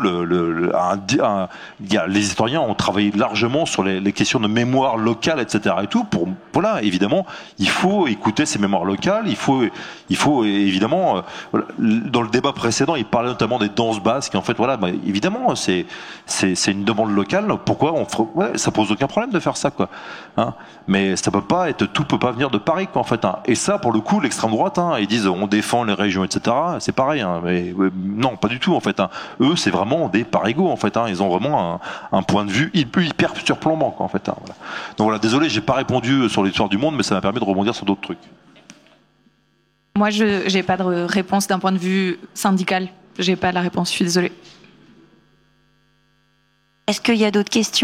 les historiens ont travaillé largement sur les questions de mémoire locale, etc. et tout. Évidemment, il faut écouter ces mémoires locales. Il faut évidemment, dans le débat précédent, il parlait notamment des danses basques. En fait, évidemment, c'est une demande locale. Pourquoi ça pose aucun problème de faire ça, quoi. Mais ça peut pas tout peut pas venir de Paris, quoi, en fait. Et ça, pour le coup, l'extrême droite, ils disent on défend les régions, etc. C'est pareil, mais non, pas du tout, en fait. Eux, c'est vraiment des parigots, en fait. Ils ont vraiment un point de vue hyper surplombant, quoi, en fait. Voilà. Donc, voilà, désolé, j'ai pas répondu sur l'histoire du monde, mais ça m'a permis de rebondir sur d'autres trucs. Moi, je n'ai pas de réponse d'un point de vue syndical. J'ai pas la réponse, je suis désolée. Est-ce qu'il y a d'autres questions ?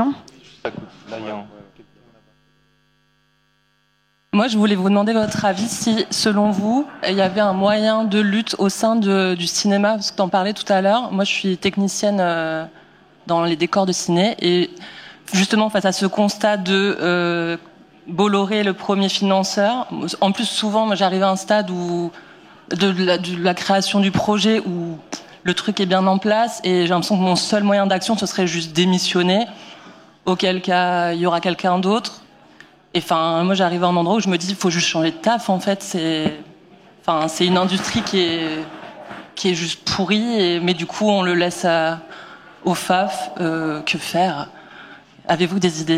Moi, je voulais vous demander votre avis si, selon vous, il y avait un moyen de lutte au sein du cinéma, parce que tu en parlais tout à l'heure. Moi, je suis technicienne dans les décors de ciné, et justement, face à ce constat de Bolloré, le premier financeur, en plus, souvent, moi, j'arrive à un stade où de la création du projet où le truc est bien en place, et j'ai l'impression que mon seul moyen d'action, ce serait juste démissionner, auquel cas, il y aura quelqu'un d'autre. Et enfin, moi, j'arrive à un endroit où je me dis, il faut juste changer de taf. En fait, c'est une industrie qui est juste pourrie. Mais du coup, on le laisse au FAF. Que faire ? Avez-vous des idées ?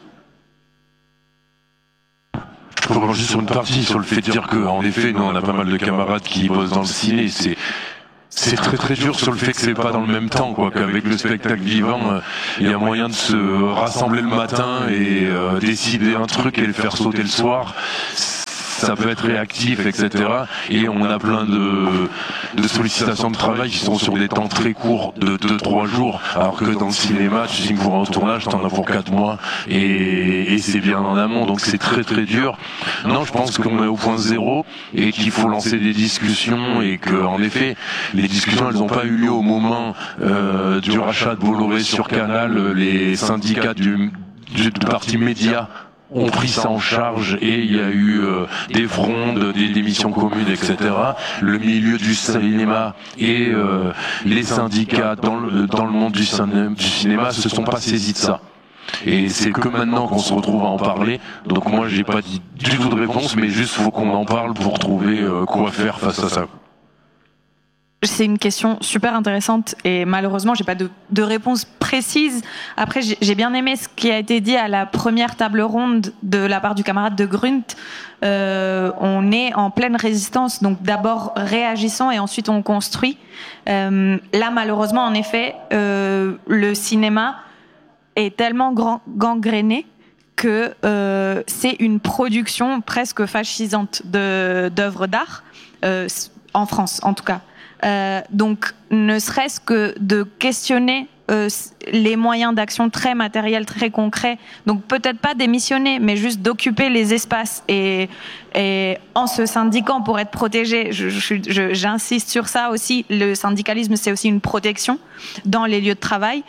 Je peux juste sur une partie, sur le fait de dire qu'en effet, nous, on a pas mal de camarades qui bossent dans le ciné. C'est très très dur sur le fait que c'est pas dans le même temps, quoi, qu'avec le spectacle vivant, il y a moyen de se rassembler le matin et décider un truc et le faire sauter le soir. Ça peut être réactif, etc. Et on a plein de sollicitations de travail qui sont sur des temps très courts de 2-3 jours, alors que dans le cinéma, tu signes pour un tournage, t'en as pour 4 mois, et c'est bien en amont, donc c'est très très dur. Non, je pense qu'on est au point zéro, et qu'il faut lancer des discussions, et que, en effet, les discussions, elles n'ont pas eu lieu au moment du rachat de Bolloré sur Canal. Les syndicats du parti média ont pris ça en charge, et il y a eu des frondes, des démissions communes, etc. Le milieu du cinéma et les syndicats dans le monde du cinéma se sont pas saisis de ça. Et c'est que maintenant qu'on se retrouve à en parler. Donc moi, j'ai pas dit du tout de réponse, mais juste faut qu'on en parle pour trouver quoi faire face à ça. C'est une question super intéressante et malheureusement, j'ai pas de réponse précise. Après, j'ai bien aimé ce qui a été dit à la première table ronde de la part du camarade de Grunt. On est en pleine résistance, donc d'abord réagissons et ensuite on construit. Là, malheureusement, en effet, le cinéma est tellement gangréné que c'est une production presque fascisante d'œuvres d'art, en France en tout cas. Donc, ne serait-ce que de questionner les moyens d'action très matériels, très concrets. Donc, peut-être pas démissionner, mais juste d'occuper les espaces et en se syndiquant pour être protégé. J'insiste sur ça aussi. Le syndicalisme, c'est aussi une protection dans les lieux de travail.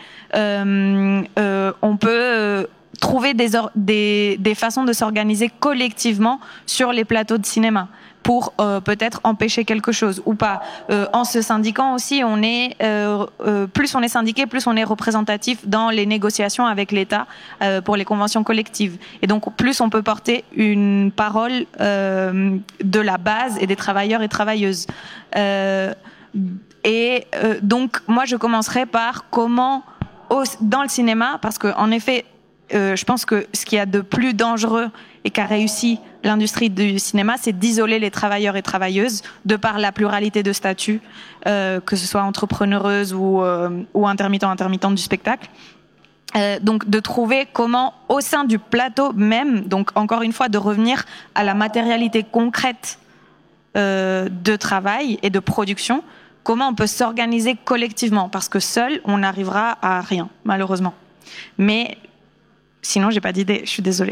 On peut trouver des façons de s'organiser collectivement sur les plateaux de cinéma pour peut-être empêcher quelque chose ou pas. En se syndiquant aussi, on est plus on est syndiqué, plus on est représentatif dans les négociations avec l'État pour les conventions collectives. Et donc plus on peut porter une parole de la base et des travailleurs et travailleuses. Donc moi je commencerai par comment dans le cinéma, parce que en effet je pense que ce qu'il y a de plus dangereux et qu'a réussi l'industrie du cinéma, c'est d'isoler les travailleurs et travailleuses de par la pluralité de statuts, que ce soit entrepreneureuses ou intermittentes du spectacle. Donc de trouver comment, au sein du plateau même, donc encore une fois de revenir à la matérialité concrète de travail et de production, comment on peut s'organiser collectivement, parce que seul, on n'arrivera à rien, malheureusement. Mais sinon, j'ai pas d'idée, je suis désolée.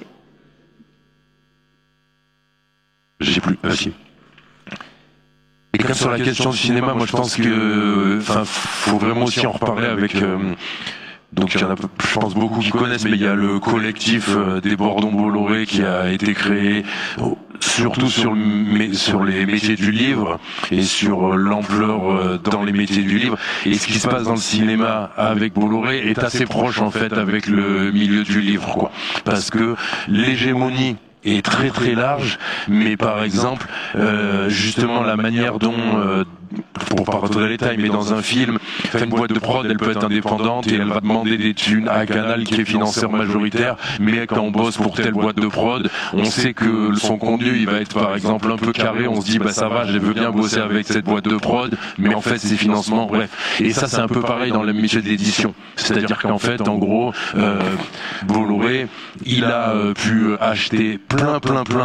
J'ai plus. Merci. Et quand même sur la question du cinéma, moi je pense que, faut vraiment aussi en reparler avec. Donc il y en a, je pense beaucoup qui connaissent, mais il y a le collectif des Bordons Bolloré qui a été créé surtout sur les métiers du livre et sur l'ampleur dans les métiers du livre. Et ce qui se passe dans le cinéma avec Bolloré est assez proche en fait avec le milieu du livre, quoi. Parce que l'hégémonie est très très large, mais par exemple justement la manière dont pour pas rentrer dans les détails, mais dans un film, une boîte de prod, elle peut être indépendante et elle va demander des thunes à Canal qui est financeur majoritaire, mais quand on bosse pour telle boîte de prod, on sait que son contenu, il va être par exemple un peu carré, on se dit, bah ça va, je veux bien bosser avec cette boîte de prod, mais en fait, c'est financement, bref. Et ça, c'est un peu pareil dans le métier d'édition. C'est-à-dire qu'en fait, en gros, Bolloré, il a pu acheter plein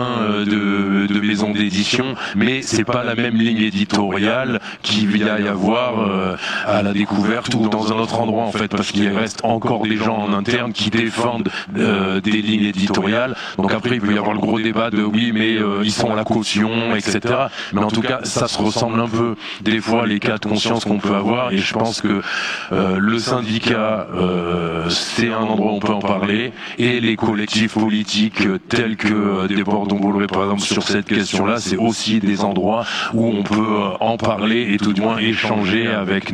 de maisons d'édition, mais c'est pas la même ligne éditoriale qu'il va y avoir à la Découverte ou dans un autre endroit en fait, parce qu'il reste encore des gens en interne qui défendent des lignes éditoriales. Donc après il peut y avoir le gros débat de oui mais ils sont à la caution, etc. Mais en tout cas ça se ressemble un peu des fois les cas de conscience qu'on peut avoir, et je pense que le syndicat c'est un endroit où on peut en parler, et les collectifs politiques tels que Débordons Bolloré par exemple sur cette question-là, c'est aussi des endroits où on peut en parler et tout du moins échanger avec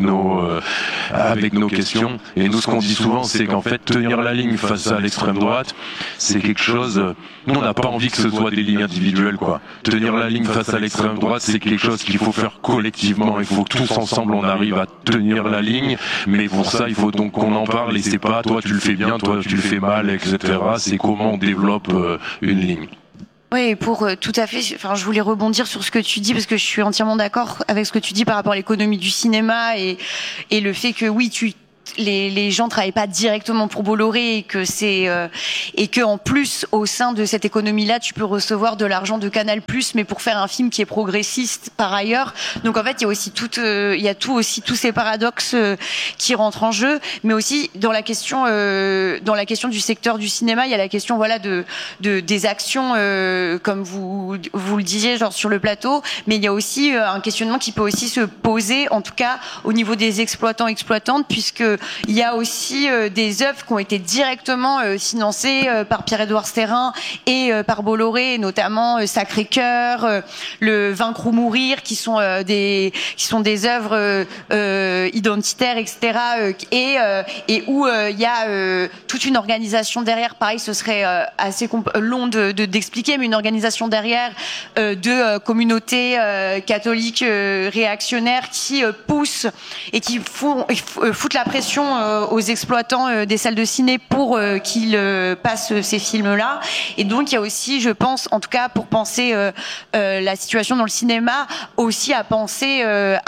nos questions. Et nous, ce qu'on dit souvent, c'est qu'en fait, tenir la ligne face à l'extrême droite, c'est quelque chose. Nous, on n'a pas envie que ce soit des lignes individuelles, quoi. Tenir la ligne face à l'extrême droite, c'est quelque chose qu'il faut faire collectivement. Il faut que tous ensemble, on arrive à tenir la ligne. Mais pour ça, il faut donc qu'on en parle. Et c'est pas toi, tu le fais bien, toi, tu le fais mal, etc. C'est comment on développe une ligne. Oui, pour tout à fait. Enfin, je voulais rebondir sur ce que tu dis parce que je suis entièrement d'accord avec ce que tu dis par rapport à l'économie du cinéma et le fait que oui, les gens travaillent pas directement pour Bolloré et que c'est et que en plus au sein de cette économie-là, tu peux recevoir de l'argent de Canal+, mais pour faire un film qui est progressiste par ailleurs. Donc en fait, il y a aussi tous ces paradoxes qui rentrent en jeu, mais aussi dans la question du secteur du cinéma, il y a la question voilà des actions comme vous le disiez genre sur le plateau, mais il y a aussi un questionnement qui peut aussi se poser en tout cas au niveau des exploitantes puisque il y a aussi des œuvres qui ont été directement financées par Pierre-Édouard Sterrin et par Bolloré, notamment Sacré-Cœur, le Vaincre ou mourir, qui sont des œuvres identitaires, etc. Et où il y a toute une organisation derrière. Pareil, ce serait assez long d'expliquer, mais une organisation derrière de communautés catholiques réactionnaires qui poussent et qui foutent la pression aux exploitants des salles de ciné pour qu'ils passent ces films-là. Et donc il y a aussi, je pense, en tout cas pour penser la situation dans le cinéma, aussi à penser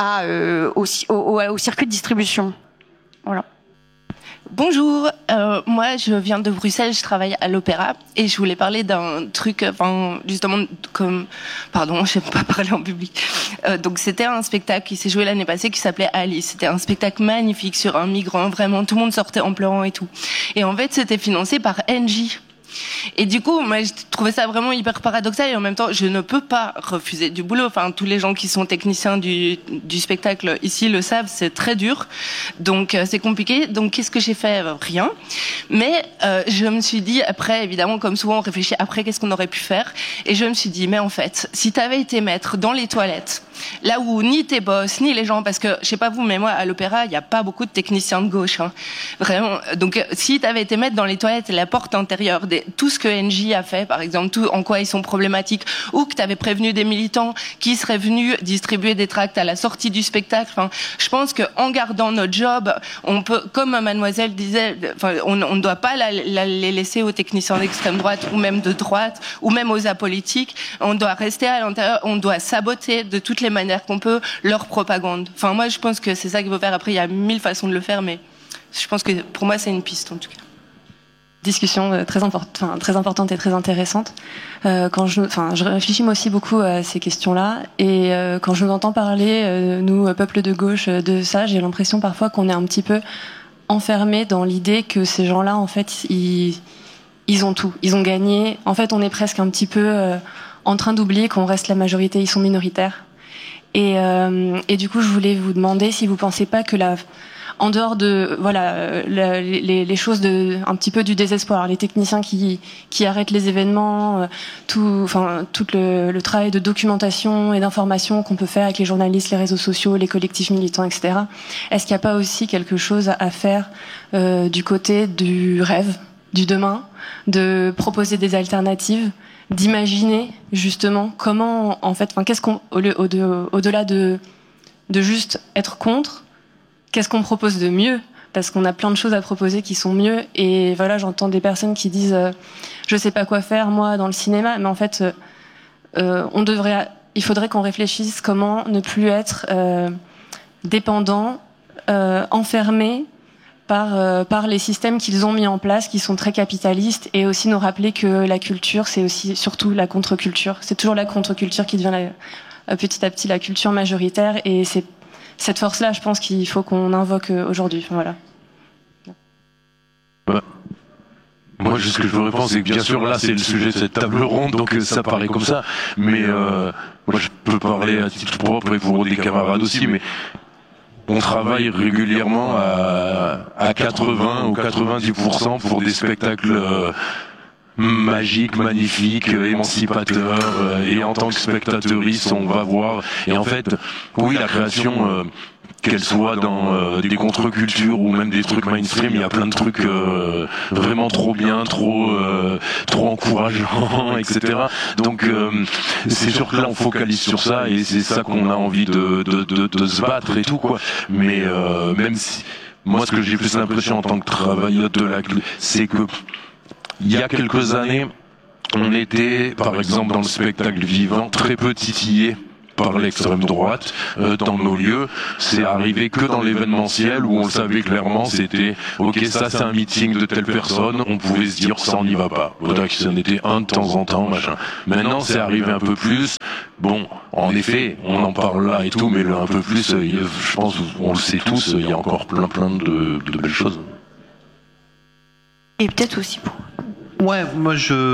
au circuit de distribution. Voilà. Bonjour, moi je viens de Bruxelles, je travaille à l'Opéra et je voulais parler d'un truc, justement pardon, je sais pas parler en public. Donc c'était un spectacle qui s'est joué l'année passée qui s'appelait Alice. C'était un spectacle magnifique sur un migrant, vraiment tout le monde sortait en pleurant et tout. Et en fait c'était financé par Engie. Et du coup, moi, je trouvais ça vraiment hyper paradoxal et en même temps, je ne peux pas refuser du boulot. Enfin, tous les gens qui sont techniciens du spectacle ici le savent, c'est très dur. Donc, c'est compliqué. Donc, qu'est-ce que j'ai fait? Rien. Mais je me suis dit, après, évidemment, comme souvent, on réfléchit après, qu'est-ce qu'on aurait pu faire? Et je me suis dit, mais en fait, si t'avais été maître dans les toilettes, là où ni tes boss, ni les gens, parce que, je sais pas vous, mais moi, à l'Opéra, il n'y a pas beaucoup de techniciens de gauche, hein. Vraiment. Donc, si t'avais été maître dans les toilettes, la porte intérieure, tout ce que Engie a fait, par exemple, tout en quoi ils sont problématiques, ou que t'avais prévenu des militants qui seraient venus distribuer des tracts à la sortie du spectacle. Enfin, je pense que en gardant notre job, on peut, comme Mademoiselle disait, enfin, on ne doit pas les laisser aux techniciens d'extrême droite ou même de droite ou même aux apolitiques. On doit rester à l'intérieur, on doit saboter de toutes les manières qu'on peut leur propagande. Enfin, moi, je pense que c'est ça qu'il faut faire. Après, il y a 1000 façons de le faire, mais je pense que pour moi, c'est une piste en tout cas. Discussion très importante et très intéressante. Je réfléchis moi aussi beaucoup à ces questions-là, et quand je vous entends parler, nous, peuple de gauche, de ça, j'ai l'impression parfois qu'on est un petit peu enfermé dans l'idée que ces gens-là, en fait, ils ont tout, ils ont gagné. En fait, on est presque un petit peu en train d'oublier qu'on reste la majorité, ils sont minoritaires. Et du coup, je voulais vous demander si vous pensez pas que en dehors de les choses un petit peu du désespoir, les techniciens qui arrêtent les événements, tout le travail de documentation et d'information qu'on peut faire avec les journalistes, les réseaux sociaux, les collectifs militants, etc. Est-ce qu'il n'y a pas aussi quelque chose à faire du côté du rêve, du demain, de proposer des alternatives, d'imaginer justement comment, en fait, qu'est-ce qu'on au-delà de de juste être contre. Qu'est-ce qu'on propose de mieux ? Parce qu'on a plein de choses à proposer qui sont mieux. Et voilà, j'entends des personnes qui disent je sais pas quoi faire moi dans le cinéma, mais en fait il faudrait qu'on réfléchisse comment ne plus être dépendant, enfermé par les systèmes qu'ils ont mis en place, qui sont très capitalistes, et aussi nous rappeler que la culture, c'est aussi surtout la contre-culture. C'est toujours la contre-culture qui devient petit à petit la culture majoritaire, et c'est cette force-là, je pense qu'il faut qu'on invoque aujourd'hui. Voilà. Moi, ce que je veux répondre, c'est que bien sûr, là, c'est le sujet de cette table ronde, donc ça paraît comme ça. Mais moi, je peux parler à titre propre et pour des camarades aussi, mais on travaille régulièrement à 80 ou 90% pour des spectacles magiques, magnifiques, émancipateurs, et en tant que spectateuriste, on va voir. Et en fait, oui, la création, qu'elle soit dans des contre-cultures ou même des trucs mainstream, il y a plein de trucs vraiment trop bien, trop encourageants, etc. Donc c'est sûr que là on focalise sur ça et c'est ça qu'on a envie de se battre et tout quoi. Mais même si moi ce que j'ai plus l'impression en tant que travailleur de la c'est que il y a quelques années on était par exemple dans le spectacle vivant très peu titillé par l'extrême droite dans nos lieux. C'est arrivé que dans l'événementiel où on le savait clairement, c'était ok, ça c'est un meeting de telle personne, on pouvait se dire ça on n'y va pas. Faudrait que c'en était un de temps en temps, machin. Maintenant c'est arrivé un peu plus. Bon, en effet, on en parle là et tout, mais un peu plus, je pense, on le sait tous, il y a encore plein de belles choses. Et peut-être aussi pour... Ouais, moi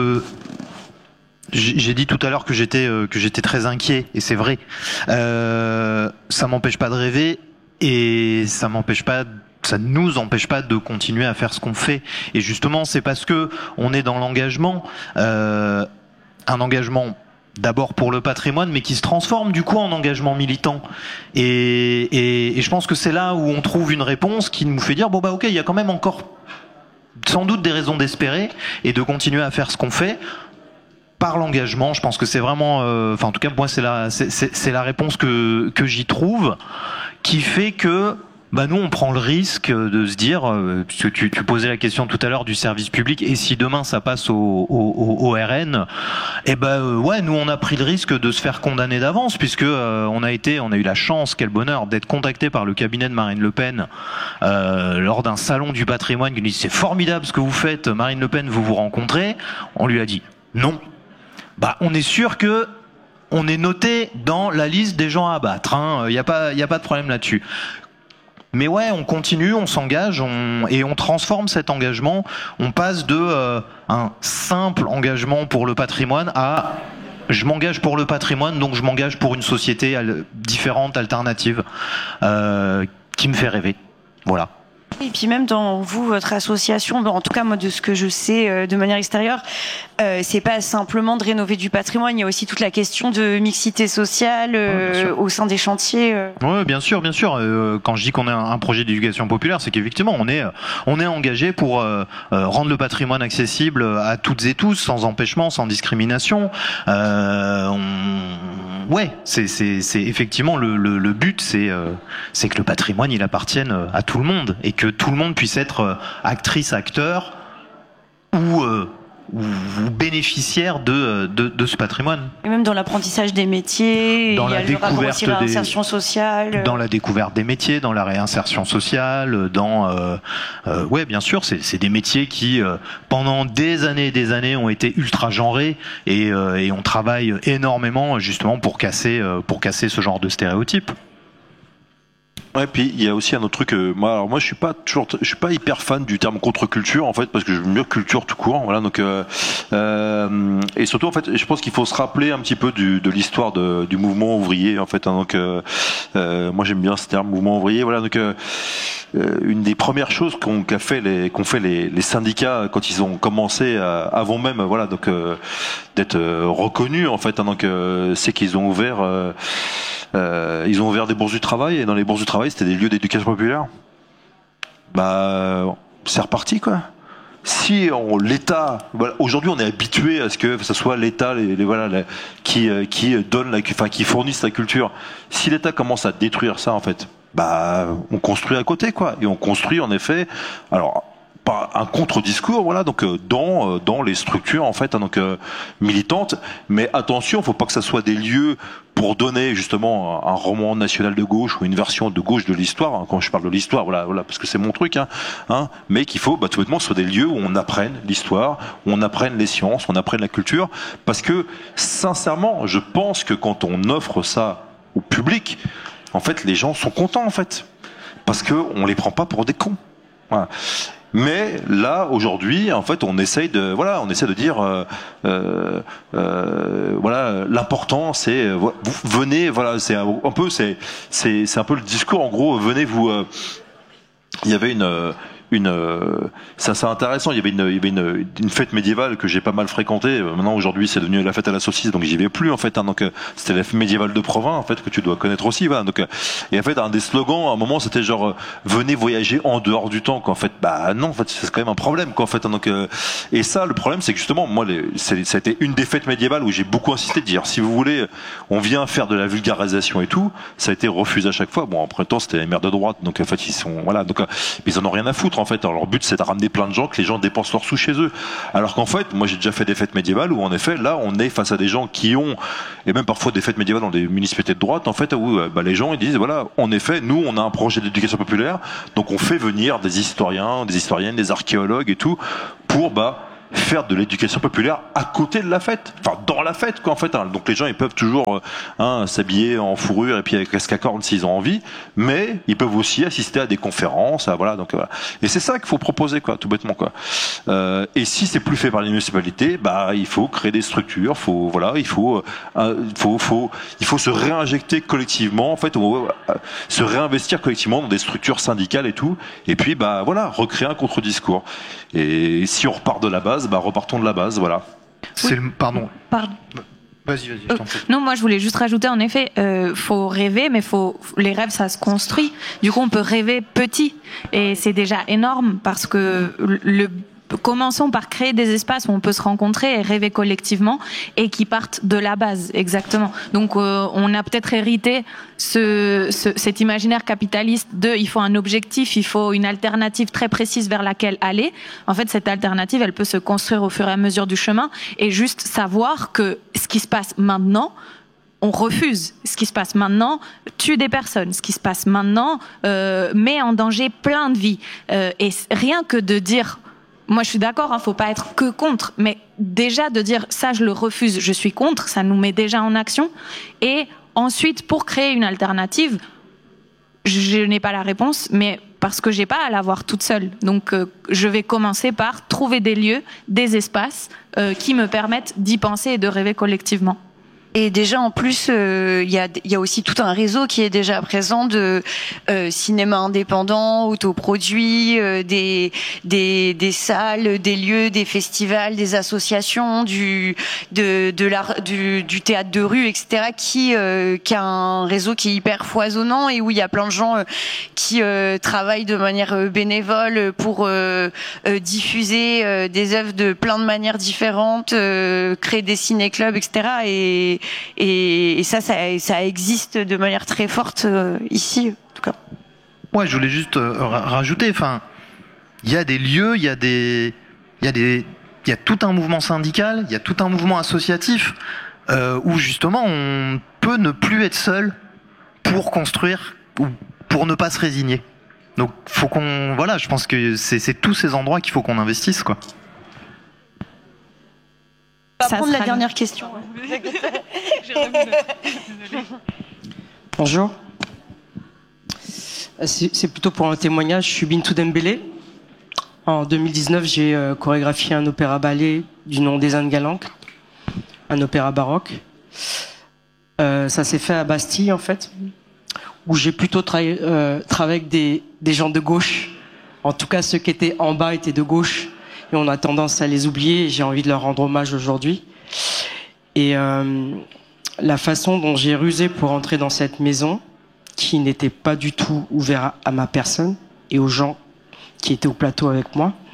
j'ai dit tout à l'heure que j'étais très inquiet, et c'est vrai. Ça m'empêche pas de rêver, et ça nous empêche pas de continuer à faire ce qu'on fait. Et justement, c'est parce que on est dans l'engagement, un engagement d'abord pour le patrimoine, mais qui se transforme du coup en engagement militant. Et je pense que c'est là où on trouve une réponse qui nous fait dire bon bah ok, il y a quand même encore sans doute des raisons d'espérer et de continuer à faire ce qu'on fait. Par l'engagement, je pense que c'est vraiment, en tout cas moi c'est la réponse que j'y trouve, qui fait que nous on prend le risque de se dire, puisque tu posais la question tout à l'heure du service public, et si demain ça passe au RN, ouais, nous on a pris le risque de se faire condamner d'avance, puisque on a eu la chance, quel bonheur, d'être contacté par le cabinet de Marine Le Pen lors d'un salon du patrimoine qui nous dit c'est formidable ce que vous faites, Marine Le Pen, vous rencontrez. On lui a dit non. On est sûr que on est noté dans la liste des gens à abattre. Il y a pas de problème là-dessus. Mais ouais, on continue, on s'engage, et on transforme cet engagement. On passe de un simple engagement pour le patrimoine à je m'engage pour le patrimoine, donc je m'engage pour une société différente, alternative, qui me fait rêver. Voilà. Et puis même dans votre association, en tout cas moi de ce que je sais de manière extérieure, c'est pas simplement de rénover du patrimoine, il y a aussi toute la question de mixité sociale au sein des chantiers. Oui, bien sûr. Quand je dis qu'on a un projet d'éducation populaire, c'est qu'effectivement on est engagé pour rendre le patrimoine accessible à toutes et tous, sans empêchement, sans discrimination. Ouais, c'est effectivement le but, c'est que le patrimoine il appartienne à tout le monde et que tout le monde puisse être actrice, acteur ou bénéficiaire de ce patrimoine. Et même dans l'apprentissage des métiers, dans il y a le rapport aussi à la réinsertion sociale. Dans la découverte des métiers, dans la réinsertion sociale, ouais, bien sûr, c'est des métiers qui pendant des années et des années ont été ultra genrés et on travaille énormément justement pour casser ce genre de stéréotypes. Ouais, puis il y a aussi un autre truc. Moi, je suis pas hyper fan du terme contre-culture en fait, parce que j'aime mieux culture tout court. Voilà, donc et surtout en fait, je pense qu'il faut se rappeler un petit peu de l'histoire du mouvement ouvrier en fait. Donc moi j'aime bien ce terme mouvement ouvrier. Voilà, donc une des premières choses qu'ont fait les syndicats quand ils ont commencé avant même voilà donc d'être reconnus en fait. Donc c'est qu'ils ont ouvert des bourses du travail, et dans les bourses du travail, c'était des lieux d'éducation populaire. C'est reparti, quoi. si l'État, voilà, aujourd'hui on est habitué à ce que ce soit l'État qui donne qui fournisse la culture. Si l'État commence à détruire ça en fait, bah on construit à côté quoi, et on construit en effet. Alors pas un contre-discours, voilà, donc dans les structures en fait, donc militantes. Mais attention, faut pas que ça soit des lieux pour donner justement un roman national de gauche ou une version de gauche de l'histoire. Hein, quand je parle de l'histoire, voilà, parce que c'est mon truc, mais qu'il faut tout bêtement que ce soit des lieux où on apprenne l'histoire, où on apprenne les sciences, on apprenne la culture, parce que sincèrement, je pense que quand on offre ça au public, en fait, les gens sont contents en fait, parce que on les prend pas pour des cons. Voilà. Mais là, aujourd'hui, en fait, on essaye de dire, voilà, l'important, c'est, vous venez, voilà, c'est un peu le discours, en gros, venez vous. Il y avait ça c'est intéressant. Il y avait une fête médiévale que j'ai pas mal fréquentée. Maintenant aujourd'hui c'est devenu la fête à la saucisse, donc j'y vais plus en fait. Donc c'était la fête médiévale de Provins en fait que tu dois connaître aussi. Voilà. Donc et en fait un des slogans à un moment c'était genre venez voyager en dehors du temps. Qu'en fait bah non en fait c'est quand même un problème qu'en fait. Donc et ça le problème c'est que justement moi ça a été une des fêtes médiévales où j'ai beaucoup insisté de dire si vous voulez on vient faire de la vulgarisation et tout, ça a été refusé à chaque fois. Bon après le temps c'était les maires de droite donc en fait ils sont voilà donc ils en ont rien à foutre en fait. Alors, leur but c'est de ramener plein de gens, que les gens dépensent leurs sous chez eux. Alors qu'en fait, moi j'ai déjà fait des fêtes médiévales où en effet là on est face à des gens qui ont, et même parfois des fêtes médiévales dans des municipalités de droite en fait où les gens ils disent voilà en effet nous on a un projet d'éducation populaire donc on fait venir des historiens, des historiennes, des archéologues et tout pour faire de l'éducation populaire à côté de la fête, enfin dans la fête quoi en fait. Donc les gens ils peuvent toujours s'habiller en fourrure et puis avec casque à cornes s'ils ont envie, mais ils peuvent aussi assister à des conférences, voilà donc voilà. Et c'est ça qu'il faut proposer quoi, tout bêtement quoi. Et si c'est plus fait par les municipalités, il faut créer des structures, il faut se réinjecter collectivement en fait, se réinvestir collectivement dans des structures syndicales et tout, et puis recréer un contre-discours. Et si on repart de la base, repartons de la base, voilà. C'est pardon. Vas-y, je t'en prie. Non, moi je voulais juste rajouter, en effet, faut rêver, mais les rêves ça se construit. Du coup, on peut rêver petit, et c'est déjà énorme parce que commençons par créer des espaces où on peut se rencontrer et rêver collectivement et qui partent de la base, exactement. Donc on a peut-être hérité cet imaginaire capitaliste il faut un objectif, il faut une alternative très précise vers laquelle aller. En fait, cette alternative, elle peut se construire au fur et à mesure du chemin et juste savoir que ce qui se passe maintenant, on refuse. Ce qui se passe maintenant tue des personnes. Ce qui se passe maintenant met en danger plein de vies. Et rien que de dire moi, je suis d'accord, faut pas être que contre, mais déjà de dire ça, je le refuse, je suis contre, ça nous met déjà en action. Et ensuite, pour créer une alternative, je n'ai pas la réponse, mais parce que j'ai pas à l'avoir toute seule. Donc, je vais commencer par trouver des lieux, des espaces qui me permettent d'y penser et de rêver collectivement. Et déjà en plus, il y a aussi tout un réseau qui est déjà présent de cinéma indépendant, autoproduit, des salles, des lieux, des festivals, des associations, du théâtre de rue, etc. qui a un réseau qui est hyper foisonnant et où il y a plein de gens qui travaillent de manière bénévole pour diffuser des œuvres de plein de manières différentes, créer des ciné-clubs, etc. Et ça existe de manière très forte ici, en tout cas. Ouais, je voulais juste rajouter, il y a des lieux, il y a tout un mouvement syndical, il y a tout un mouvement associatif où justement on peut ne plus être seul pour construire ou pour ne pas se résigner. Donc faut je pense que c'est tous ces endroits qu'il faut qu'on investisse quoi. On va prendre la dernière question. Bonjour. C'est plutôt pour un témoignage. Je suis Bintou Dembélé. En 2019, j'ai chorégraphié un opéra-ballet du nom des Indes Galanques, un opéra baroque. Ça s'est fait à Bastille, en fait, où j'ai plutôt travaillé avec des gens de gauche. En tout cas, ceux qui étaient en bas étaient de gauche. Et on a tendance à les oublier et j'ai envie de leur rendre hommage aujourd'hui. Et la façon dont j'ai rusé pour entrer dans cette maison, qui n'était pas du tout ouverte à ma personne et aux gens qui étaient au plateau avec moi,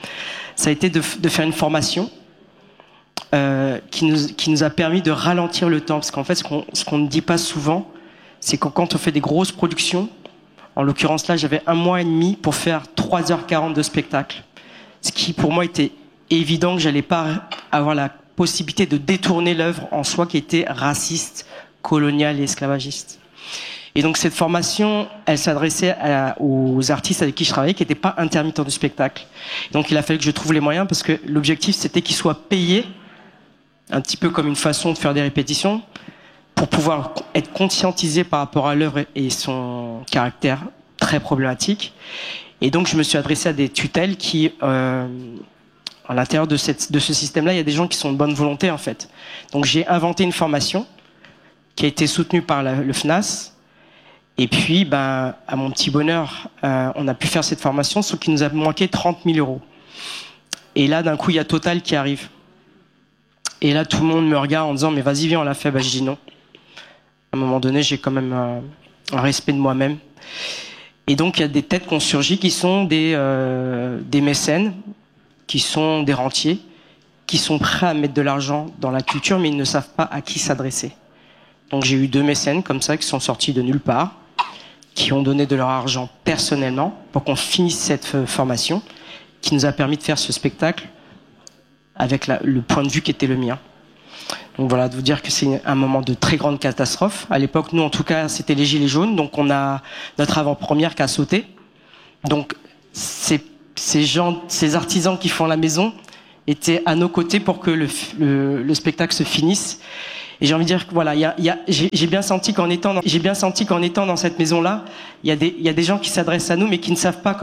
ça a été de faire une formation qui nous a permis de ralentir le temps. Parce qu'en fait, ce qu'on ne dit pas souvent, c'est que quand on fait des grosses productions, en l'occurrence là, j'avais 1 mois et demi pour faire 3h40 de spectacle. Ce qui, pour moi, était évident que j'allais pas avoir la possibilité de détourner l'œuvre en soi qui était raciste, coloniale et esclavagiste. Et donc cette formation, elle s'adressait aux artistes avec qui je travaillais qui n'étaient pas intermittents du spectacle. Donc il a fallu que je trouve les moyens parce que l'objectif c'était qu'ils soient payés, un petit peu comme une façon de faire des répétitions, pour pouvoir être conscientisés par rapport à l'œuvre et son caractère très problématique. Et donc je me suis adressé à des tutelles qui, à l'intérieur de ce système-là, il y a des gens qui sont de bonne volonté en fait. Donc j'ai inventé une formation qui a été soutenue par le FNAS. Et puis, à mon petit bonheur, on a pu faire cette formation, sauf qu'il nous a manqué 30 000 euros. Et là, d'un coup, il y a Total qui arrive. Et là, tout le monde me regarde en disant, mais vas-y, viens, on l'a fait. Je dis non. À un moment donné, j'ai quand même un respect de moi-même. Et donc, il y a des têtes qui ont surgi qui sont des mécènes, qui sont des rentiers, qui sont prêts à mettre de l'argent dans la culture, mais ils ne savent pas à qui s'adresser. Donc, j'ai eu 2 mécènes comme ça qui sont sortis de nulle part, qui ont donné de leur argent personnellement pour qu'on finisse cette formation, qui nous a permis de faire ce spectacle avec le point de vue qui était le mien. Donc voilà, de vous dire que c'est un moment de très grande catastrophe. À l'époque, nous, en tout cas, c'était les Gilets jaunes, donc on a notre avant-première qui a sauté. Donc ces artisans qui font la maison étaient à nos côtés pour que le spectacle se finisse. Et j'ai envie de dire que voilà, j'ai bien senti qu'en étant dans cette maison-là, il y a des gens qui s'adressent à nous, mais qui ne savent pas